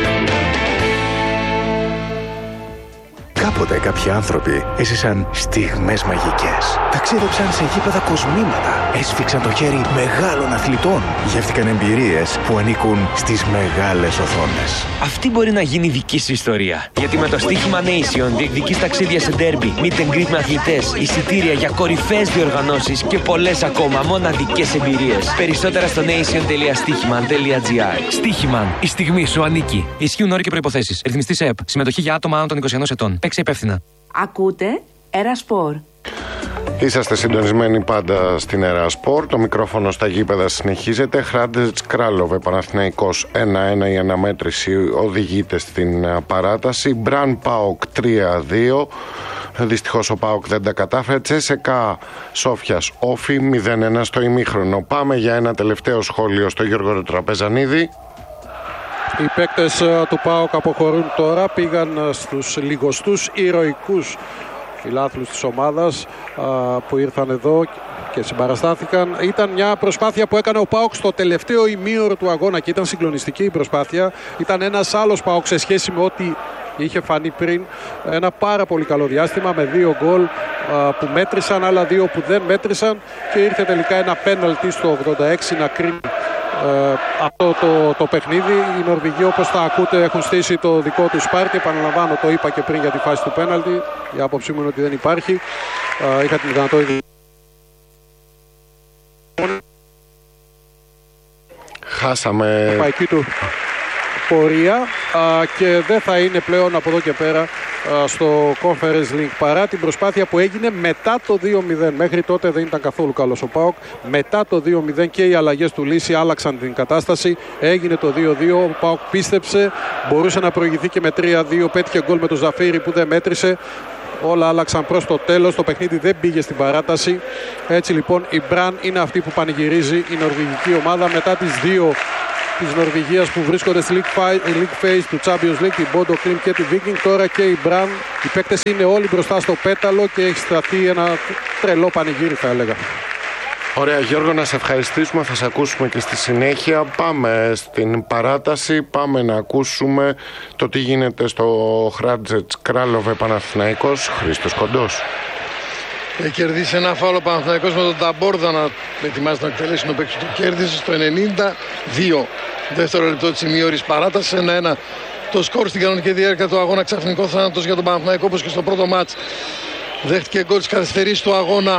Κάποτε κάποιοι άνθρωποι έζησαν στιγμές μαγικές. Ταξίδεψαν σε γήπεδα κοσμήματα. Έσφιξαν το χέρι μεγάλων αθλητών. Γεύτηκαν εμπειρίες που ανήκουν στις μεγάλες οθόνες. Αυτή μπορεί να γίνει δική σου ιστορία. Γιατί με το στοίχημα Nation διεκδικείς ταξίδια σε ντέρμπι, meet and greet με αθλητές, εισιτήρια για κορυφαίες διοργανώσεις και πολλές ακόμα μοναδικές εμπειρίες. Περισσότερα στο nation τελεία στοίχημαν τελεία gr. Στοίχημαν. Η στιγμή σου ανήκει. Ισχύουν όροι και προϋποθέσεις. Ρυθμιστής ΕΕΠ. Συμμετοχή για άτομα άνω των είκοσι ενός ετών. Παίξε υπεύθυνα. Ακούτε Έρα Σπορ. Είσαστε συντονισμένοι πάντα στην Έρα Σπορ. Το μικρόφωνο στα γήπεδα συνεχίζεται. Χράντετς Κράλοβε, Παναθηναϊκός ένα ένα. Η αναμέτρηση οδηγείται στην παράταση. Μπραν ΠΑΟΚ τρία δύο. Δυστυχώς ο ΠΑΟΚ δεν τα κατάφερε. Τσέσεκα Σόφιας Όφι μηδέν ένα στο ημίχρονο. Πάμε για ένα τελευταίο σχόλιο στο Γιώργο Τραπεζανίδη. Οι παίκτες του ΠΑΟΚ αποχωρούν τώρα. Πήγαν στους λιγοστούς ηρωικούς φιλάθλους της ομάδας που ήρθαν εδώ και συμπαραστάθηκαν. Ήταν μια προσπάθεια που έκανε ο ΠΑΟΚ στο τελευταίο ημίωρο του αγώνα και ήταν συγκλονιστική η προσπάθεια. Ήταν ένας άλλος ΠΑΟΚ σε σχέση με ό,τι είχε φανεί πριν. Ένα πάρα πολύ καλό διάστημα με δύο γκολ που μέτρησαν, άλλα δύο που δεν μέτρησαν και ήρθε τελικά ένα πέναλτι στο ογδόντα έξι να κρίνει ε, αυτό το, το παιχνίδι. Οι Νορβηγοί, όπως θα ακούτε, έχουν στήσει το δικό του πάρτι. Επαναλαμβάνω, το είπα και πριν για τη φάση του πέναλτι. Η άποψή μου είναι ότι δεν υπάρχει. Ε, είχα την δυνατότητα. Χάσαμε του πορεία α, και δεν θα είναι πλέον από εδώ και πέρα α, στο Conference League, παρά την προσπάθεια που έγινε μετά το δύο μηδέν. Μέχρι τότε δεν ήταν καθόλου καλός ο ΠΑΟΚ. Μετά το δύο μηδέν και οι αλλαγές του Λύση άλλαξαν την κατάσταση. Έγινε το δύο δύο, ο ΠΑΟΚ πίστεψε, μπορούσε να προηγηθεί και με τρία δύο, πέτυχε γκολ με το Ζαφίρι που δεν μέτρησε. Όλα άλλαξαν προς το τέλος, το παιχνίδι δεν πήγε στην παράταση. Έτσι λοιπόν η Μπραν είναι αυτή που πανηγυρίζει η νορβηγική ομάδα μετά τις δύο της Νορβηγίας που βρίσκονται στη League Phase του Champions League, την Bodo Glimt και τη Viking. Τώρα και η Μπραν, οι παίκτες είναι όλοι μπροστά στο πέταλο και έχει σταθεί ένα τρελό πανηγύρι, θα έλεγα. Ωραία Γιώργο, να σε ευχαριστήσουμε, θα σε ακούσουμε και στη συνέχεια. Πάμε στην παράταση, πάμε να ακούσουμε το τι γίνεται στο Χράντζετς Κράλοβε Παναθηναϊκός. Χρήστος Κοντός. Έχει κερδίσει ένα φάουλο Παναθηναϊκός με τον Ταμπόρδα να ετοιμάζεται να εκτελέσει, ο παίκτης του κέρδισε στο ενενήντα δύο. Δεύτερο λεπτό της ημίωρης παράτασης, ένα ένα το σκορ στην κανονική διάρκεια του αγώνα. Ξαφνικό θάνατος για τον Παναθηναϊκό, όπως και στο πρώτο μάτς. Δέχτηκε γκολ της καθυστερήσης του αγώνα.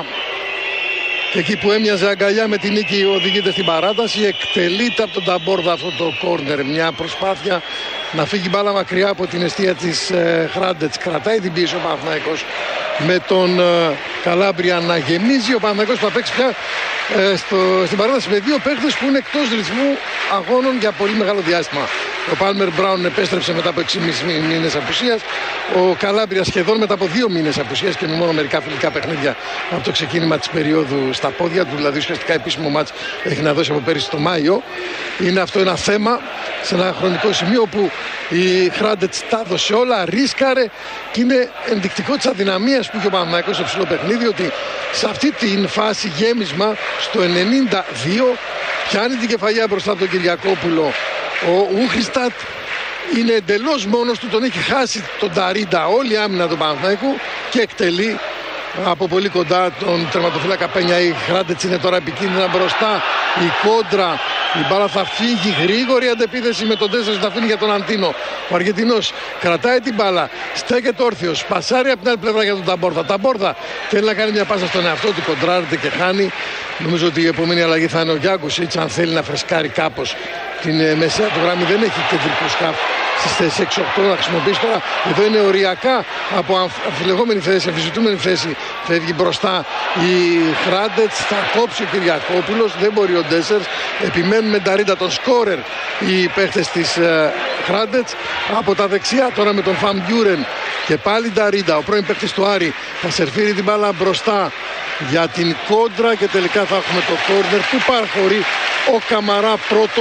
Και εκεί που έμοιαζε αγκαλιά με την νίκη οδηγείται στην παράταση. Εκτελείται από τον Ταμπόρδα αυτό το κόρνερ. Μια προσπάθεια να φύγει μπάλα μακριά από την εστία της ε, Χράντετς. Κρατάει την πίεση ο Παναθηναϊκός με τον ε, Καλάμπρια να γεμίζει. Ο Παναθηναϊκός θα παίξει πια ε, στο, στην παράταση με δύο παίκτες που είναι εκτός ρυθμού αγώνων για πολύ μεγάλο διάστημα. Ο Πάλμερ Μπράουν επέστρεψε μετά από έξι μήνες απουσίας. Ο Καλάμπρια σχεδόν μετά από δύο μήνες απουσίας και με μόνο μερικά φιλικά παιχνίδια από το ξεκίνημα της περίοδου στα πόδια του. Δηλαδή ουσιαστικά επίσημο μάτς έχει να δώσει από πέρυσι το Μάιο. Είναι αυτό ένα θέμα σε ένα χρονικό σημείο που η Χράντετς τα έδωσε όλα, ρίσκαρε και είναι ενδεικτικό της αδυναμίας που είχε ο Παναθηναϊκός στο ψηλό παιχνίδι, ότι σε αυτή την φάση γέμισμα στο ενενήντα δύο πιάνει την κεφαλιά μπροστά από τον Κυριακόπουλο. Ο Ούχριστατ είναι εντελώς μόνος του, τον έχει χάσει τον Ταρίντα όλη η άμυνα του Παναθηναϊκού και εκτελεί από πολύ κοντά τον τερματοφύλακα Πένια. Η Χράντετς είναι τώρα επικίνδυνα μπροστά, η κόντρα, η μπάλα θα φύγει, γρήγορη αντεπίθεση με τον τέσσερα να αφήνει για τον Αντίνο. Ο Αργεντινός κρατάει την μπάλα, στέκεται όρθιος, πασάρει από την άλλη πλευρά για τον Ταμπόρδα. Ταμπόρδα θέλει να κάνει μια πάσα στον εαυτό του, κοντράρεται και χάνει. Νομίζω ότι η επόμενη αλλαγή θα είναι ο Γιάνκουσιτς, αν θέλει να φρεσκάρει κάπως την μεσαία του γραμμή. Δεν έχει κεντρικό σκάφ στις θέσεις έξι οκτώ να χρησιμοποιήσει τώρα. Εδώ είναι οριακά από αμφιλεγόμενη θέση, αμφισβητούμενη θέση. Φεύγει μπροστά η Χράντετς, θα κόψει ο Κυριακόπουλος, δεν μπορεί ο Ντέσσερς. Επιμένουν με Νταρίντα τον σκόρερ οι παίχτες της ε, Χράντετς. Από τα δεξιά τώρα με τον Φαμ Γιούρεν και πάλι Νταρίντα, ο πρώην παίχτης του Άρη, θα σερφίρει την μπάλα μπροστά για την κόντρα και τελικά θα έχουμε το κόρνερ που παραχωρεί ο Καμαρά πρώτο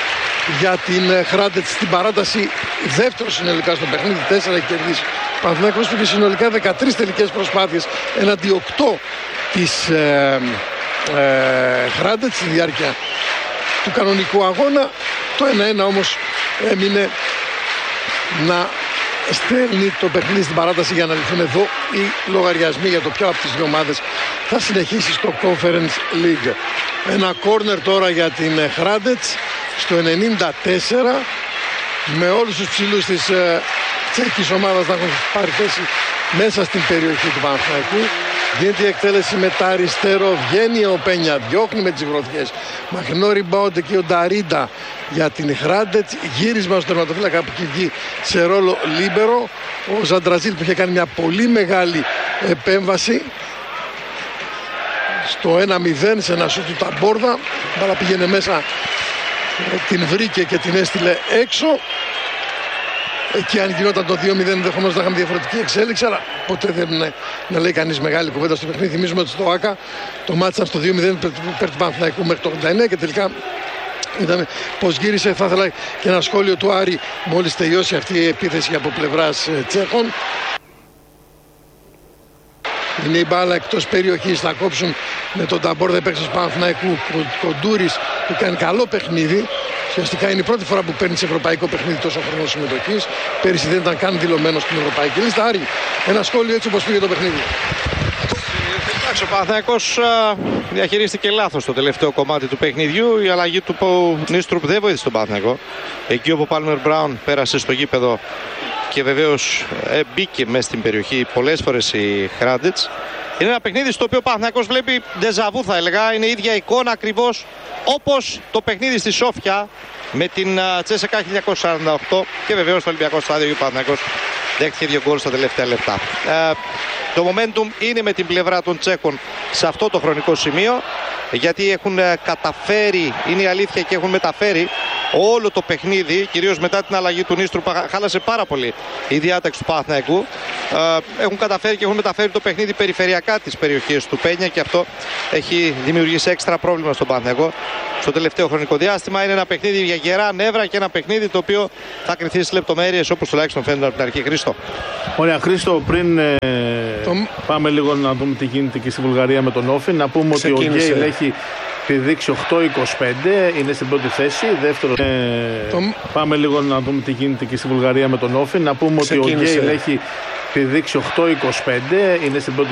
για την Χράντετς στην παράταση. Δεύτερο συνολικά στο παιχνίδι, τέσσερα έχει κερδίσει. Ο Παναθηναϊκός πήγε συνολικά δεκατρείς τελικές προσπάθειες έναντι οκτώ της ε, ε, Χράντετς στη διάρκεια του κανονικού αγώνα. Το ένα ένα όμως έμεινε να στέλνει το παιχνίδι στην παράταση για να λυθούν εδώ οι λογαριασμοί για το ποια από τις δύο ομάδες θα συνεχίσει στο Conference League. Ένα κόρνερ τώρα για την Χράντετς στο ενενήντα τέσσερα, με όλους τους ψηλούς της ε, τσέχικης ομάδας να έχουν πάρει θέση μέσα στην περιοχή του Παναθηναϊκού. Γίνεται η εκτέλεση με τα αριστερό, βγαίνει ο Πένια, διώχνει με τις γροθιές. Μακρινό rebound εκεί ο Νταρίντα για την Χράντετς. Γύρισμα στο τερματοφύλακα που έχει βγει σε ρόλο λίμπερο. Ο Ζαντραζίλ που είχε κάνει μια πολύ μεγάλη επέμβαση στο ένα μηδέν σε ένα σου του Ταμπόρδα. Η μπάλα πήγαινε μέσα, την βρήκε και την έστειλε έξω. Εκεί αν γινόταν το δύο μηδέν ενδεχομένως να είχαμε διαφορετική εξέλιξη, αλλά ποτέ δεν είναι να λέει κανείς μεγάλη κουβέντα στο παιχνίδι. Θυμίζουμε ότι στο ΆΚΑ το μάτσα στο δύο μηδέν υπέρ του Παναθηναϊκού μέχρι το ογδόντα εννέα και τελικά είδαμε πως γύρισε. Θα ήθελα και ένα σχόλιο του Άρη μόλις τελειώσει αυτή η επίθεση από πλευράς Τσέχων. Είναι η μπάλα εκτός περιοχής, θα κόψουν με τον Ταμπόρδα παίκτες του Παναθηναϊκού. Κοντούρης που κάνει καλό παιχνίδι. Ουσιαστικά είναι η πρώτη φορά που παίρνει σε ευρωπαϊκό παιχνίδι τόσο χρόνο συμμετοχής. Πέρυσι δεν ήταν καν δηλωμένο στην ευρωπαϊκή λίστα. Άρη, ένα σχόλιο έτσι όπως πήγε το παιχνίδι. Ο Παναθηναϊκός διαχειρίστηκε λάθος το τελευταίο κομμάτι του παιχνιδιού. Η αλλαγή του Νίστρουπ δεν βοήθησε τον Παναθηναϊκό. Εκεί όπου ο Πάλμερ Μπράουν πέρασε στο γήπεδο και βεβαίως ε, μπήκε μέσα στην περιοχή πολλές φορές η Hrádec. Είναι ένα παιχνίδι στο οποίο ο Παναθηναϊκός βλέπει ντεζαβού, θα έλεγα. Είναι η ίδια εικόνα ακριβώς όπως το παιχνίδι στη Σόφια με την Τσέσεκα χίλια εννιακόσια σαράντα οκτώ και βεβαίως στο Ολυμπιακό Στάδιο ο Παναθηναϊκός δέχτηκε δύο γκολ στα τελευταία λεπτά. Ε, το momentum είναι με την πλευρά των Τσέχων σε αυτό το χρονικό σημείο, γιατί έχουν καταφέρει, είναι η αλήθεια, και έχουν μεταφέρει όλο το παιχνίδι, κυρίως μετά την αλλαγή του Νίστρου που χάλασε πάρα πολύ η διάταξη του Παναθηναϊκού. Ε, έχουν καταφέρει και έχουν μεταφέρει το παιχνίδι περιφερειακά τις περιοχές του Πένια και αυτό έχει δημιουργήσει έξτρα πρόβλημα στον Παναθηναϊκό στο τελευταίο χρονικό διάστημα. Είναι ένα παιχνίδι για γερά νεύρα και ένα παιχνίδι το οποίο θα κρυθεί στις λεπτομέρειες, όπως τουλάχιστον φαίνεται από την αρχή. Χρήστο. Ωραία, Χρήστο, πριν ε, το... πάμε λίγο να δούμε τι γίνεται και στη Βουλγαρία με τον Όφη, να πούμε Ξεκίνησε. ότι ο Γκέιλ έχει πηδήξει οκτώ είκοσι πέντε, είναι στην πρώτη θέση. Δεύτερο, ε, το... πάμε λίγο να δούμε τι γίνεται και στη Βουλγαρία με τον Όφη, να πούμε Ξεκίνησε. ότι ο Γκέιλ έχει πηδήξει οκτώ είκοσι πέντε, είναι στην πρώτη